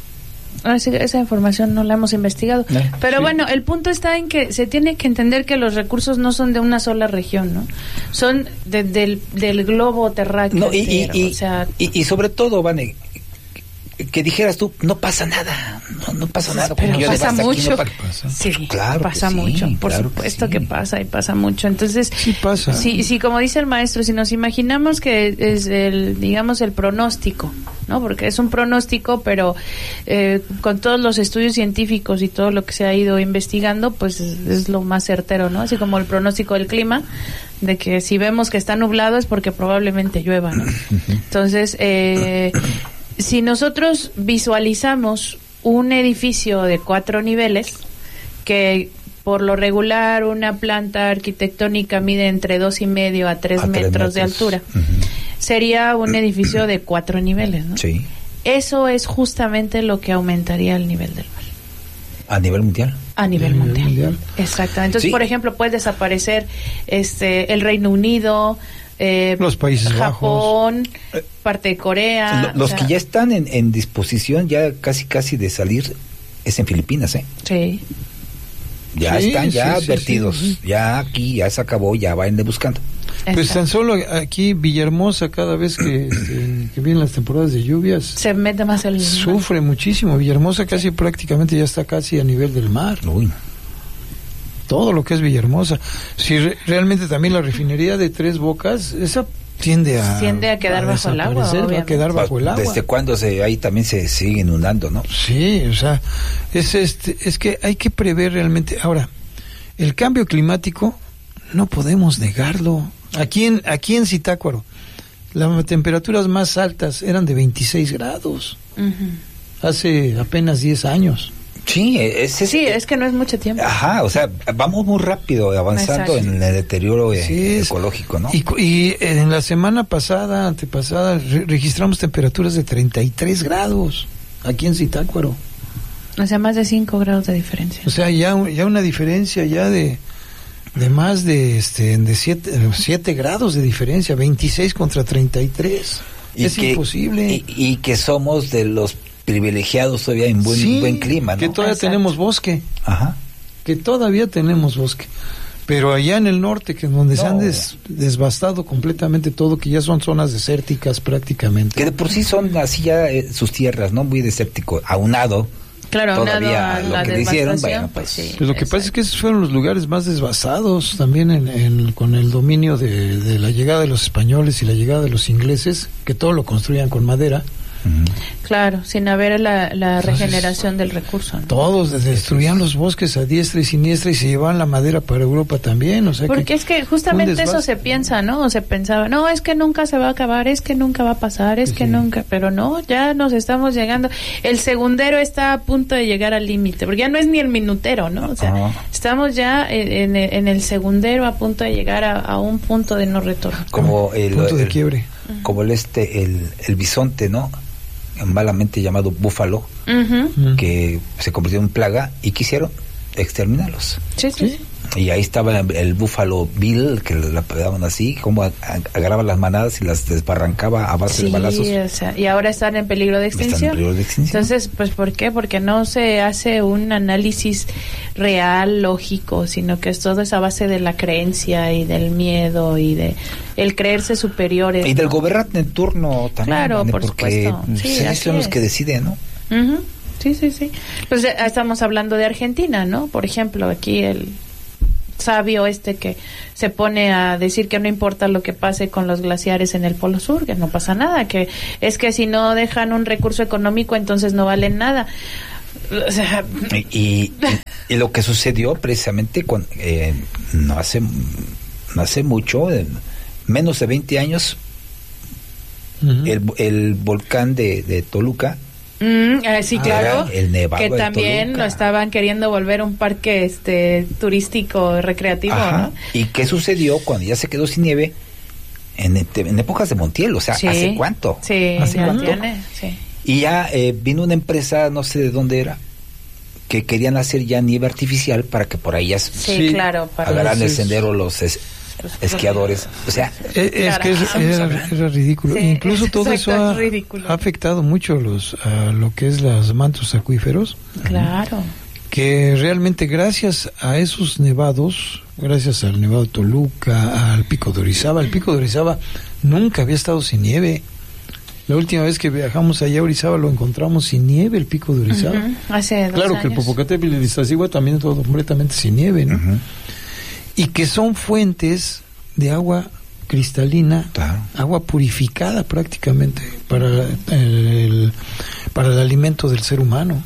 [SPEAKER 28] Esa información no la hemos investigado.
[SPEAKER 2] No,
[SPEAKER 28] pero
[SPEAKER 2] sí.
[SPEAKER 28] bueno, el punto está en que se tiene que entender que los recursos no son de una sola región, ¿no? Son de, del, del globo terráqueo.
[SPEAKER 2] No, y, y, y,
[SPEAKER 28] o sea,
[SPEAKER 2] y, y sobre todo, Vane, que dijeras tú, no pasa nada, no, no pasa nada.
[SPEAKER 28] Pero pasa mucho.
[SPEAKER 2] No pasa.
[SPEAKER 28] Sí,
[SPEAKER 2] claro
[SPEAKER 28] pasa
[SPEAKER 2] sí,
[SPEAKER 28] mucho, por
[SPEAKER 2] claro
[SPEAKER 28] supuesto
[SPEAKER 2] que, sí.
[SPEAKER 28] que pasa y pasa mucho. Entonces,
[SPEAKER 29] sí pasa.
[SPEAKER 28] Sí, sí, como dice el maestro, si nos imaginamos que es el, digamos, el pronóstico, ¿no? Porque es un pronóstico, pero eh, con todos los estudios científicos y todo lo que se ha ido investigando, pues es, es lo más certero, ¿no? Así como el pronóstico del clima, de que si vemos que está nublado es porque probablemente llueva, ¿no? Entonces, eh, si nosotros visualizamos un edificio de cuatro niveles, que por lo regular una planta arquitectónica mide entre dos y medio a tres, a metros, tres metros de altura, uh-huh. sería un edificio de cuatro niveles, ¿no?
[SPEAKER 2] Sí.
[SPEAKER 28] Eso es justamente lo que aumentaría el nivel del mar.
[SPEAKER 2] ¿A nivel mundial?
[SPEAKER 28] A nivel,
[SPEAKER 2] ¿A nivel
[SPEAKER 28] mundial.
[SPEAKER 2] mundial.
[SPEAKER 28] Exactamente. Entonces,
[SPEAKER 2] sí.
[SPEAKER 28] por ejemplo, puede desaparecer este el Reino Unido, eh,
[SPEAKER 29] los Países
[SPEAKER 28] Japón,
[SPEAKER 29] Bajos.
[SPEAKER 28] parte de Corea.
[SPEAKER 2] Los
[SPEAKER 28] o sea,
[SPEAKER 2] que ya están en, en disposición ya casi casi de salir es en Filipinas, ¿eh?
[SPEAKER 28] Sí.
[SPEAKER 2] Ya
[SPEAKER 29] sí,
[SPEAKER 2] están ya
[SPEAKER 29] sí,
[SPEAKER 2] advertidos,
[SPEAKER 29] sí, sí.
[SPEAKER 2] ya aquí ya se acabó, ya vayan de buscando.
[SPEAKER 29] Pues tan solo aquí Villahermosa, cada vez que, este, que vienen las temporadas de lluvias,
[SPEAKER 28] se mete más el
[SPEAKER 29] sufre muchísimo. Villahermosa casi prácticamente ya está casi a nivel del mar.
[SPEAKER 2] Uy.
[SPEAKER 29] Todo lo que es Villahermosa. Si re, realmente también la refinería de Tres Bocas, esa tiende a
[SPEAKER 28] tiende a quedar a bajo el agua,
[SPEAKER 29] va a quedar bajo el agua.
[SPEAKER 2] ¿Desde cuándo se ahí también se sigue inundando, no?
[SPEAKER 29] Sí, o sea, es este es que hay que prever realmente. Ahora, el cambio climático no podemos negarlo. Aquí en aquí en Zitácuaro, las temperaturas más altas eran de veintiséis grados. Uh-huh. Hace apenas diez años.
[SPEAKER 2] Sí, es, es,
[SPEAKER 28] sí, es que no es mucho tiempo.
[SPEAKER 2] Ajá, o sea, vamos muy rápido avanzando
[SPEAKER 28] Exacto.
[SPEAKER 2] en el deterioro
[SPEAKER 29] sí,
[SPEAKER 2] eh, ecológico, ¿no?
[SPEAKER 29] Y, y en la semana pasada, antepasada, re- registramos temperaturas de treinta y tres grados aquí en Zitácuaro.
[SPEAKER 28] O sea, más de cinco grados de diferencia.
[SPEAKER 29] O sea, ya, ya una diferencia ya de de más de este de siete grados de diferencia, veintiséis contra treinta y tres.
[SPEAKER 2] Y
[SPEAKER 29] es
[SPEAKER 2] que,
[SPEAKER 29] imposible.
[SPEAKER 2] Y, y que somos de los privilegiados todavía en buen,
[SPEAKER 29] sí,
[SPEAKER 2] buen clima, ¿no?
[SPEAKER 29] Que todavía Exacto. tenemos bosque.
[SPEAKER 2] Ajá.
[SPEAKER 29] Que todavía tenemos bosque. Pero allá en el norte, que es donde no. se han des, desbastado completamente todo, que ya son zonas desérticas prácticamente.
[SPEAKER 2] Que de por sí son así ya eh, sus tierras, ¿no? Muy desértico, aunado.
[SPEAKER 28] Claro,
[SPEAKER 2] todavía
[SPEAKER 28] a
[SPEAKER 2] lo
[SPEAKER 28] la
[SPEAKER 2] que le hicieron, bueno,
[SPEAKER 28] pues,
[SPEAKER 2] pues,
[SPEAKER 28] sí,
[SPEAKER 29] pues lo que pasa es que esos fueron los lugares más desbastados también en, en, con el dominio de, de la llegada de los españoles y la llegada de los ingleses, que todo lo construían con madera.
[SPEAKER 28] Claro, sin haber la, la regeneración del recurso, ¿no?
[SPEAKER 29] Todos destruían los bosques a diestra y siniestra y se llevaban la madera para Europa también, o sea
[SPEAKER 28] porque
[SPEAKER 29] que
[SPEAKER 28] es que justamente eso se piensa, ¿no? O se pensaba, no, es que nunca se va a acabar, es que nunca va a pasar, es sí. que nunca, pero no, ya nos estamos llegando. El segundero está a punto de llegar al límite, porque ya no es ni el minutero, ¿no? O sea, uh-huh. estamos ya en, en, en el segundero a punto de llegar a, a un punto de no retorno.
[SPEAKER 2] Como el
[SPEAKER 29] punto de
[SPEAKER 2] el,
[SPEAKER 29] quiebre.
[SPEAKER 2] Como el este el, el bisonte, ¿no? Malamente llamado búfalo,
[SPEAKER 28] uh-huh.
[SPEAKER 2] que se convirtió en plaga y quisieron exterminarlos.
[SPEAKER 28] Sí, sí.
[SPEAKER 2] Y ahí estaba el, el Buffalo Bill, que la pegaban así, como agarraba las manadas y las desbarrancaba a base
[SPEAKER 28] sí,
[SPEAKER 2] de balazos.
[SPEAKER 28] O sea, y ahora están en peligro de extinción.
[SPEAKER 2] Están en peligro de extinción.
[SPEAKER 28] Entonces, pues, ¿por qué? Porque no se hace un análisis real, lógico, sino que es todo esa base de la creencia y del miedo y de el creerse superiores.
[SPEAKER 2] Y del gobernante en turno también.
[SPEAKER 28] Claro,
[SPEAKER 2] ¿vale?
[SPEAKER 28] por
[SPEAKER 2] porque
[SPEAKER 28] supuesto. Sí,
[SPEAKER 2] ellos son los
[SPEAKER 28] es.
[SPEAKER 2] que deciden, ¿no?
[SPEAKER 28] Uh-huh. Sí, sí, sí. Pues eh, estamos hablando de Argentina, ¿no? Por ejemplo, aquí el sabio este que se pone a decir que no importa lo que pase con los glaciares en el Polo Sur, que no pasa nada, que es que si no dejan un recurso económico entonces no valen nada. O sea,
[SPEAKER 2] y, y, y lo que sucedió precisamente con, eh, no hace no hace mucho, eh, menos de veinte años, uh-huh. el, el volcán de, de Toluca.
[SPEAKER 28] Mm, eh, sí, claro,
[SPEAKER 2] el
[SPEAKER 28] que también lo estaban queriendo volver un parque este turístico recreativo. Ajá. ¿No?
[SPEAKER 2] ¿Y qué sucedió cuando ya se quedó sin nieve? En, en épocas de Montiel, o sea,
[SPEAKER 28] sí,
[SPEAKER 2] ¿hace cuánto?
[SPEAKER 28] Sí,
[SPEAKER 2] ¿Hace
[SPEAKER 28] ya
[SPEAKER 2] cuánto?
[SPEAKER 28] Tiene, sí.
[SPEAKER 2] Y ya eh, vino una empresa, no sé de dónde era, que querían hacer ya nieve artificial para que por ahí ya
[SPEAKER 28] sí, claro, para
[SPEAKER 2] agarran el sendero los es, esquiadores. O sea,
[SPEAKER 29] es, es que es, era, era ridículo. Sí, Incluso todo eso ha, ha afectado mucho los a lo que es los mantos acuíferos.
[SPEAKER 28] Claro.
[SPEAKER 29] Que realmente gracias a esos nevados, gracias al nevado de Toluca, al Pico de Orizaba, el Pico de Orizaba nunca había estado sin nieve. La última vez que viajamos allá a Orizaba lo encontramos sin nieve, el Pico de Orizaba.
[SPEAKER 28] Uh-huh. Hace dos
[SPEAKER 29] claro
[SPEAKER 28] años.
[SPEAKER 29] Que el Popocatépetl y el Iztaccíhuatl también todo completamente sin nieve, ¿no? Uh-huh. Y que son fuentes de agua cristalina, claro. agua purificada prácticamente para el, para el alimento del ser humano.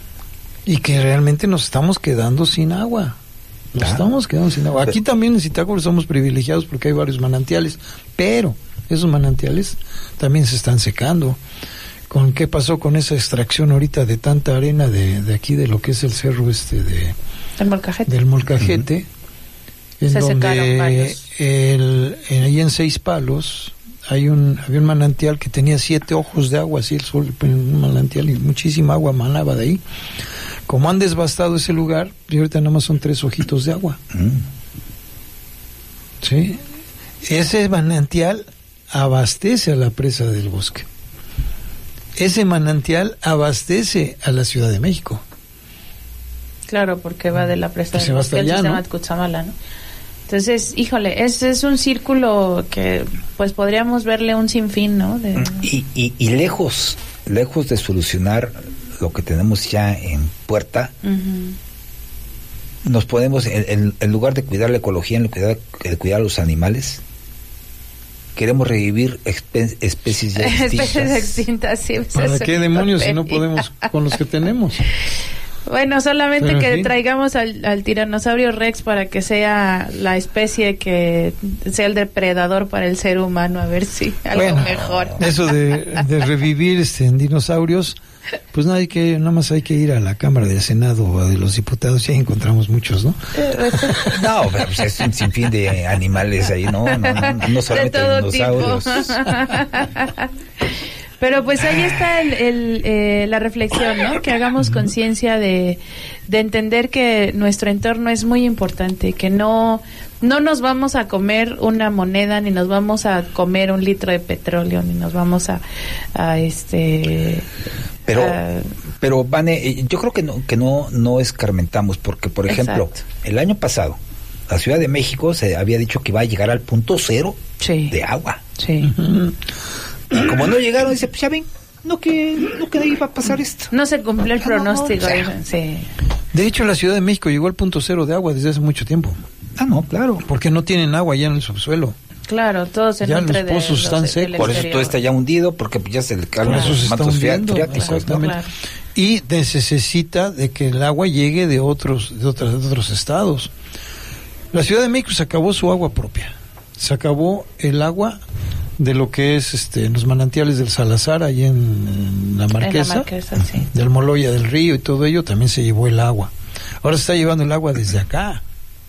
[SPEAKER 29] Y que realmente nos estamos quedando sin agua. Nos claro. estamos quedando sin agua. Aquí también en Zitácuaro somos privilegiados porque hay varios manantiales, pero esos manantiales también se están secando. ¿Con qué pasó con esa extracción ahorita de tanta arena de, de aquí, de lo que es el cerro este de
[SPEAKER 28] el Molcajete.
[SPEAKER 29] del Molcajete? Uh-huh. En
[SPEAKER 28] se
[SPEAKER 29] donde el, en, ahí en Seis Palos hay un había un manantial que tenía siete ojos de agua, así el sol, un manantial y muchísima agua manaba de ahí. Como han devastado ese lugar, y ahorita nada más son tres ojitos de agua. Mm. ¿Sí? Ese manantial abastece a la presa del Bosque. Ese manantial abastece a la Ciudad de México.
[SPEAKER 28] Claro, porque va de la presa
[SPEAKER 29] pues
[SPEAKER 28] del Bosque al sistema
[SPEAKER 29] ¿no?
[SPEAKER 28] de Cutzamala, ¿no? Entonces, híjole, es, es un círculo que pues podríamos verle un sinfín, ¿no? De...
[SPEAKER 2] Y, y, y lejos, lejos de solucionar lo que tenemos ya en puerta, uh-huh. nos podemos, en, en lugar de cuidar la ecología, en lugar de cuidar a los animales, queremos revivir espe- especies ya extintas.
[SPEAKER 28] Especies extintas, sí.
[SPEAKER 29] ¿Para qué demonios si no podemos con los que tenemos?
[SPEAKER 28] Bueno, solamente
[SPEAKER 29] Pero,
[SPEAKER 28] que
[SPEAKER 29] ¿sí?
[SPEAKER 28] traigamos al, al tiranosaurio Rex para que sea la especie que sea el depredador para el ser humano, a ver si algo
[SPEAKER 29] bueno,
[SPEAKER 28] mejor.
[SPEAKER 29] Eso de, de revivir este, en dinosaurios, pues no hay que, nada más hay que ir a la Cámara del Senado o de los Diputados y ahí encontramos muchos, ¿no?
[SPEAKER 2] No, pero pues es un sinfín de animales ahí, ¿no? No, no, no solamente
[SPEAKER 28] de
[SPEAKER 2] dinosaurios.
[SPEAKER 28] Pero pues ahí está el, el, eh, la reflexión, ¿no? Que hagamos conciencia de, de entender que nuestro entorno es muy importante, que no, no nos vamos a comer una moneda, ni nos vamos a comer un litro de petróleo, ni nos vamos a, a este...
[SPEAKER 2] Pero,
[SPEAKER 28] a...
[SPEAKER 2] pero Vane, yo creo que no, que no, no escarmentamos, porque por ejemplo,
[SPEAKER 28] Exacto.
[SPEAKER 2] el año pasado, la Ciudad de México se había dicho que iba a llegar al punto cero
[SPEAKER 28] sí.
[SPEAKER 2] de agua.
[SPEAKER 28] Sí.
[SPEAKER 2] Uh-huh. Y como no llegaron, dice, pues ya ven, no que, no que iba a pasar esto.
[SPEAKER 28] No se cumplió el pronóstico.
[SPEAKER 2] No, o sea,
[SPEAKER 28] sí.
[SPEAKER 29] De hecho, la Ciudad de México llegó al punto cero de agua desde hace mucho tiempo.
[SPEAKER 2] Ah, no, claro.
[SPEAKER 29] Porque no tienen agua ya en el subsuelo.
[SPEAKER 28] Claro, todo se
[SPEAKER 29] ya
[SPEAKER 28] nutre
[SPEAKER 29] los pozos
[SPEAKER 28] de
[SPEAKER 29] están
[SPEAKER 28] los,
[SPEAKER 29] secos.
[SPEAKER 2] Por eso todo está ya hundido, porque ya se le caen
[SPEAKER 29] claro,
[SPEAKER 2] los mantos freáticos.
[SPEAKER 29] Exactamente. Claro. Y necesita de que el agua llegue de otros, de otros, de otros estados. La Ciudad de México se acabó su agua propia. Se acabó el agua de lo que es este los manantiales del Salazar, allí en, en la Marquesa,
[SPEAKER 28] en la Marquesa sí.
[SPEAKER 29] del Moloya del Río y todo ello, también se llevó el agua. Ahora se está llevando el agua desde acá.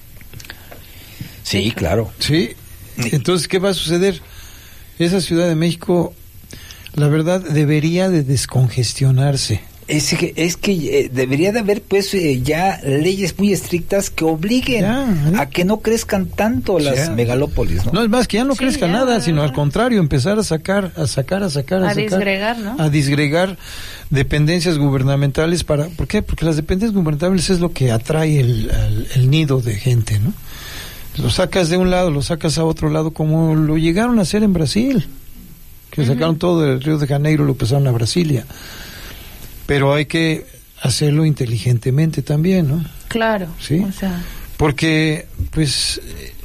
[SPEAKER 2] Sí, claro.
[SPEAKER 29] Sí. Entonces, ¿qué va a suceder? Esa Ciudad de México, la verdad, debería de descongestionarse.
[SPEAKER 2] Es que, es que eh, debería de haber pues eh, ya leyes muy estrictas que obliguen ya, ¿eh? a que no crezcan tanto las ya. megalópolis, ¿no?
[SPEAKER 29] No, es más, que ya no
[SPEAKER 28] sí,
[SPEAKER 29] crezca
[SPEAKER 28] ya,
[SPEAKER 29] nada,
[SPEAKER 28] ya.
[SPEAKER 29] sino al contrario, empezar a sacar, a sacar, a sacar, a,
[SPEAKER 28] a
[SPEAKER 29] sacar.
[SPEAKER 28] disgregar, ¿no?
[SPEAKER 29] A disgregar dependencias gubernamentales para... ¿Por qué? Porque las dependencias gubernamentales es lo que atrae el, el, el nido de gente, ¿no? Lo sacas de un lado, lo sacas a otro lado, como lo llegaron a hacer en Brasil, que uh-huh. sacaron todo del Río de Janeiro, lo pasaron a Brasilia. Pero hay que hacerlo inteligentemente también, ¿no?
[SPEAKER 28] Claro.
[SPEAKER 29] Sí.
[SPEAKER 28] O sea...
[SPEAKER 29] Porque, pues,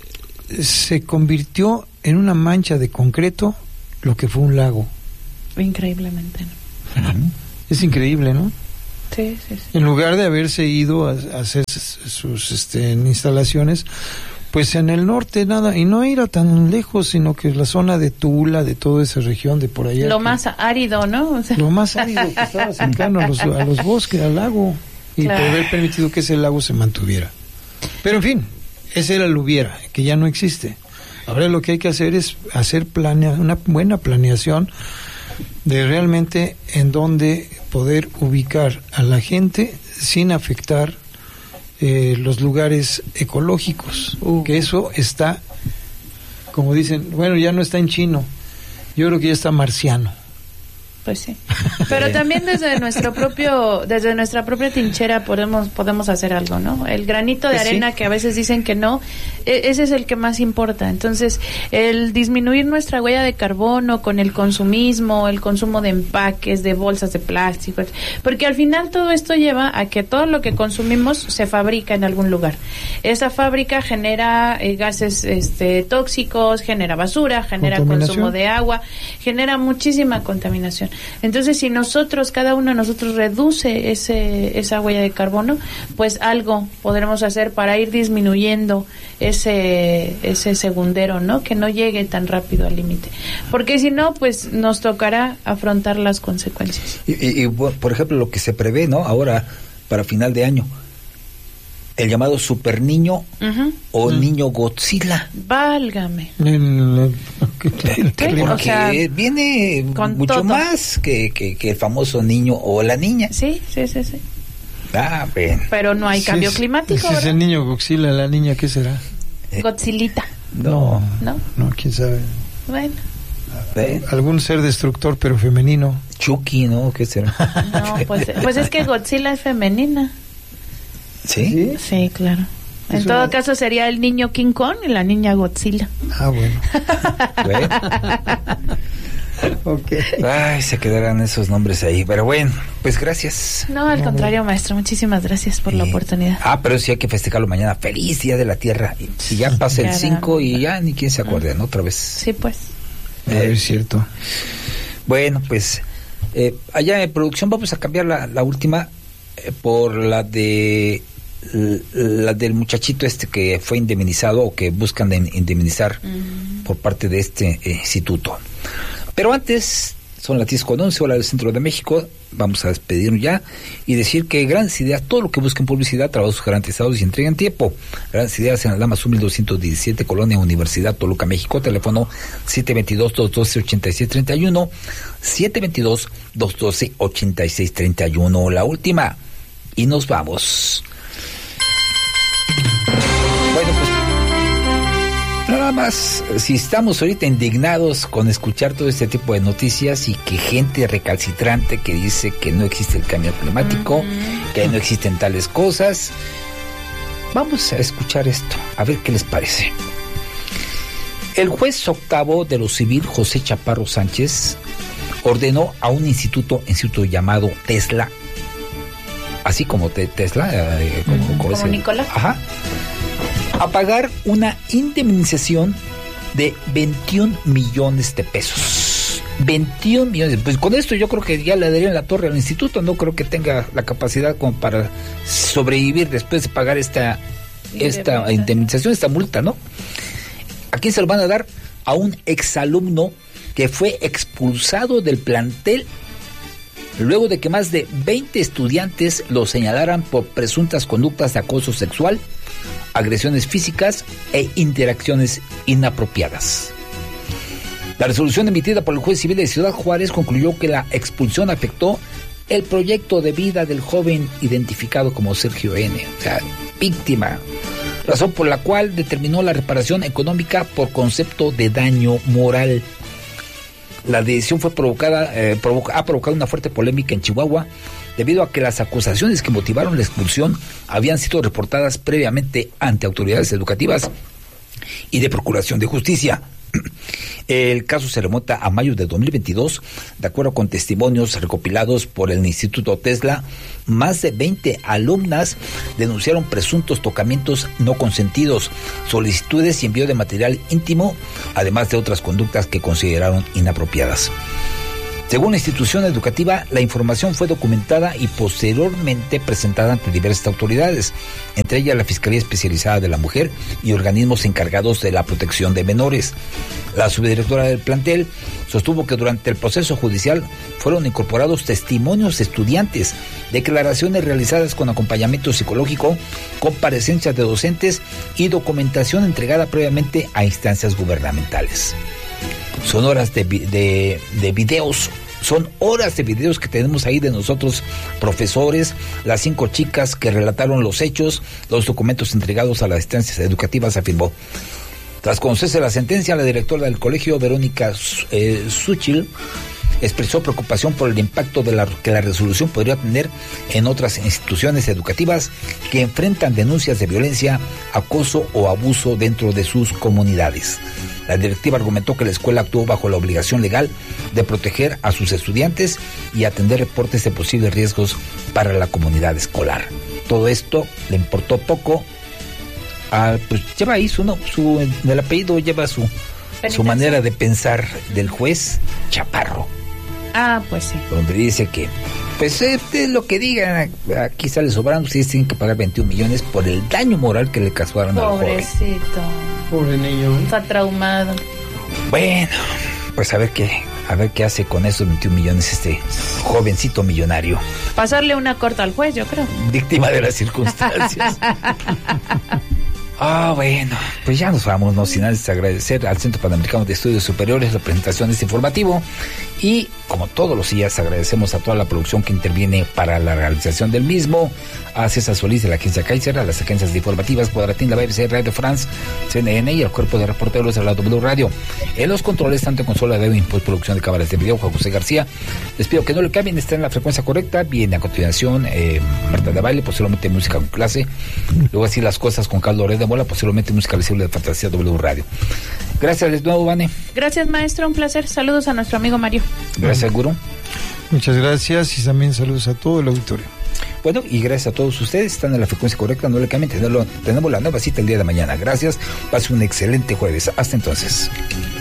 [SPEAKER 29] se convirtió en una mancha de concreto lo que fue un lago.
[SPEAKER 28] Increíblemente, ¿no?
[SPEAKER 29] Uh-huh. Es increíble, ¿no?
[SPEAKER 28] Sí, sí, sí.
[SPEAKER 29] En lugar de haberse ido a, a hacer sus este, instalaciones, pues en el norte nada, y no ir a tan lejos, sino que la zona de Tula, de toda esa región de por allá.
[SPEAKER 28] Lo
[SPEAKER 29] que,
[SPEAKER 28] más árido, ¿no? O sea...
[SPEAKER 29] Lo más árido que estaba cercano a los, a los bosques, al lago, y claro. por haber permitido que ese lago se mantuviera. Pero en fin, ese era el hubiera, que ya no existe. Ahora lo que hay que hacer es hacer planea, una buena planeación de realmente en dónde poder ubicar a la gente sin afectar eh, los lugares ecológicos, uh. que eso está, como dicen, bueno, ya no está en chino, yo creo que ya está marciano.
[SPEAKER 28] Pues sí. Pero también desde nuestro propio, desde nuestra propia trinchera podemos podemos hacer algo, ¿no? El granito de
[SPEAKER 2] pues
[SPEAKER 28] arena
[SPEAKER 2] sí.
[SPEAKER 28] que a veces dicen que no, e- ese es el que más importa. Entonces, el disminuir nuestra huella de carbono con el consumismo, el consumo de empaques, de bolsas de plástico, porque al final todo esto lleva a que todo lo que consumimos se fabrica en algún lugar. Esa fábrica genera eh, gases este tóxicos, genera basura, genera consumo de agua, genera muchísima contaminación. Entonces, si nosotros, cada uno de nosotros reduce ese esa huella de carbono, pues algo podremos hacer para ir disminuyendo ese ese segundero, ¿no? Que no llegue tan rápido al límite. Porque si no, pues nos tocará afrontar las consecuencias.
[SPEAKER 2] Y, y, y por ejemplo, lo que se prevé, ¿no? Ahora, para final de año, el llamado super niño uh-huh. o uh-huh. niño Godzilla.
[SPEAKER 28] Válgame.
[SPEAKER 2] Porque o sea, viene mucho todo. más que, que, que el famoso niño o la niña.
[SPEAKER 28] Sí, sí, sí, sí.
[SPEAKER 2] Ah, bien.
[SPEAKER 28] Pero no hay
[SPEAKER 29] sí,
[SPEAKER 28] cambio climático.
[SPEAKER 29] Si es el niño Godzilla, la niña, ¿qué será?
[SPEAKER 28] Godzillita.
[SPEAKER 29] No,
[SPEAKER 28] no,
[SPEAKER 29] no, quién sabe.
[SPEAKER 28] Bueno.
[SPEAKER 2] ¿Ven?
[SPEAKER 29] Algún ser destructor, pero femenino.
[SPEAKER 2] Chucky, ¿no? ¿Qué será?
[SPEAKER 28] No, pues, pues es que Godzilla es femenina.
[SPEAKER 2] ¿Sí?
[SPEAKER 28] Sí, claro. En todo una... caso sería el niño King Kong y la niña Godzilla.
[SPEAKER 29] Ah, bueno.
[SPEAKER 2] bueno.
[SPEAKER 29] Okay.
[SPEAKER 2] Ay, se quedarán esos nombres ahí. Pero bueno, pues gracias.
[SPEAKER 28] No, al no, contrario, bueno. maestro. Muchísimas gracias por y... la oportunidad.
[SPEAKER 2] Ah, pero sí hay que festejarlo mañana. Feliz Día de la Tierra. Y, y ya pasa el cinco y ya ni quien se acuerde, ¿no? Otra vez.
[SPEAKER 28] Sí, pues.
[SPEAKER 29] Eh, es cierto.
[SPEAKER 2] Bueno, pues eh, allá en producción vamos a cambiar la, la última eh, por la de la del muchachito este que fue indemnizado o que buscan de indemnizar uh-huh. por parte de este eh, instituto. Pero antes, son las diez con once, hora del centro de México, vamos a despedirnos ya y decir que Grandes Ideas, todo lo que busquen publicidad, trabajos garantizados y entrega en tiempo. Grandes Ideas en la Damas mil doscientos diecisiete, Colonia Universidad, Toluca, México, teléfono siete dos dos, dos uno dos, ocho seis tres uno, siete dos dos, dos uno dos, ocho seis tres uno. La última, y nos vamos. Bueno, pues nada más, si estamos ahorita indignados con escuchar todo este tipo de noticias y que gente recalcitrante que dice que no existe el cambio climático, uh-huh. que no existen tales cosas, vamos a escuchar esto, a ver qué les parece. El juez octavo de lo civil, José Chaparro Sánchez, ordenó a un instituto, instituto llamado Tesla, así como te, Tesla, eh, como,
[SPEAKER 28] como, como
[SPEAKER 2] ese,
[SPEAKER 28] Nicolás,
[SPEAKER 2] ajá, a pagar una indemnización de veintiún millones de pesos. veintiún millones. Pues con esto yo creo que ya le darían la torre al instituto. No creo que tenga la capacidad como para sobrevivir después de pagar esta, esta indemnización, esta multa, ¿no? ¿A quién se lo van a dar? A un exalumno que fue expulsado del plantel luego de que más de veinte estudiantes lo señalaran por presuntas conductas de acoso sexual, agresiones físicas e interacciones inapropiadas. La resolución emitida por el juez civil de Ciudad Juárez concluyó que la expulsión afectó el proyecto de vida del joven identificado como Sergio N., o sea, víctima, razón por la cual determinó la reparación económica por concepto de daño moral. La decisión fue provocada, eh, provoca, ha provocado una fuerte polémica en Chihuahua, debido a que las acusaciones que motivaron la expulsión habían sido reportadas previamente ante autoridades educativas y de procuración de justicia. El caso se remonta a mayo de dos mil veintidós. De acuerdo con testimonios recopilados por el Instituto Tesla, más de veinte alumnas denunciaron presuntos tocamientos no consentidos, solicitudes y envío de material íntimo, además de otras conductas que consideraron inapropiadas. Según la institución educativa, la información fue documentada y posteriormente presentada ante diversas autoridades, entre ellas la Fiscalía Especializada de la Mujer y organismos encargados de la protección de menores. La subdirectora del plantel sostuvo que durante el proceso judicial fueron incorporados testimonios de estudiantes, declaraciones realizadas con acompañamiento psicológico, comparecencias de docentes y documentación entregada previamente a instancias gubernamentales. Son horas de, de, de videos, son horas de videos que tenemos ahí de nosotros, profesores, las cinco chicas que relataron los hechos, los documentos entregados a las instancias educativas, afirmó. Tras conocerse la sentencia, la directora del colegio, Verónica eh, Suchil, expresó preocupación por el impacto de la, que la resolución podría tener en otras instituciones educativas que enfrentan denuncias de violencia, acoso o abuso dentro de sus comunidades. La directiva argumentó que la escuela actuó bajo la obligación legal de proteger a sus estudiantes y atender reportes de posibles riesgos para la comunidad escolar. Todo esto le importó poco. A, pues lleva ahí su, no, su el apellido lleva su, su manera de pensar del juez Chaparro.
[SPEAKER 28] Ah, pues sí.
[SPEAKER 2] Donde dice que, pues este, lo que digan, aquí sale sobrando, ustedes tienen que pagar veintiún millones por el daño moral que le causaron al joven.
[SPEAKER 28] Pobrecito.
[SPEAKER 29] Pobre niño.
[SPEAKER 28] Está traumado.
[SPEAKER 2] Bueno, pues a ver qué, a ver qué hace con esos veintiún millones este jovencito millonario.
[SPEAKER 28] Pasarle una corta al juez, yo creo.
[SPEAKER 2] Víctima de las circunstancias. Ah, bueno, pues ya nos vamos, no sin antes agradecer al Centro Panamericano de Estudios Superiores la presentación de este informativo y, como todos los días, agradecemos a toda la producción que interviene para la realización del mismo, a César Solís de la agencia Kaiser, a las agencias informativas Cuadratín, la B B C, Radio France, C N N y al cuerpo de reporteros de la W Radio. En los controles, tanto en consola de audio y postproducción de cámaras de video, Juan José García. Les pido que no le cambien, está en la frecuencia correcta. Viene a continuación eh, Marta de Baile, posiblemente música con clase. Luego así las cosas con Carlos Loret de Mola, posiblemente música visible de Fantasía W Radio. Gracias de nuevo, Vane.
[SPEAKER 28] Gracias, maestro, un placer. Saludos a nuestro amigo Mario.
[SPEAKER 2] Gracias, Guru.
[SPEAKER 29] Muchas gracias y también saludos a todo el auditorio.
[SPEAKER 2] Bueno, y gracias a todos ustedes, están en la frecuencia correcta, no le cambien, tenemos la nueva cita el día de mañana. Gracias, pase un excelente jueves. Hasta entonces.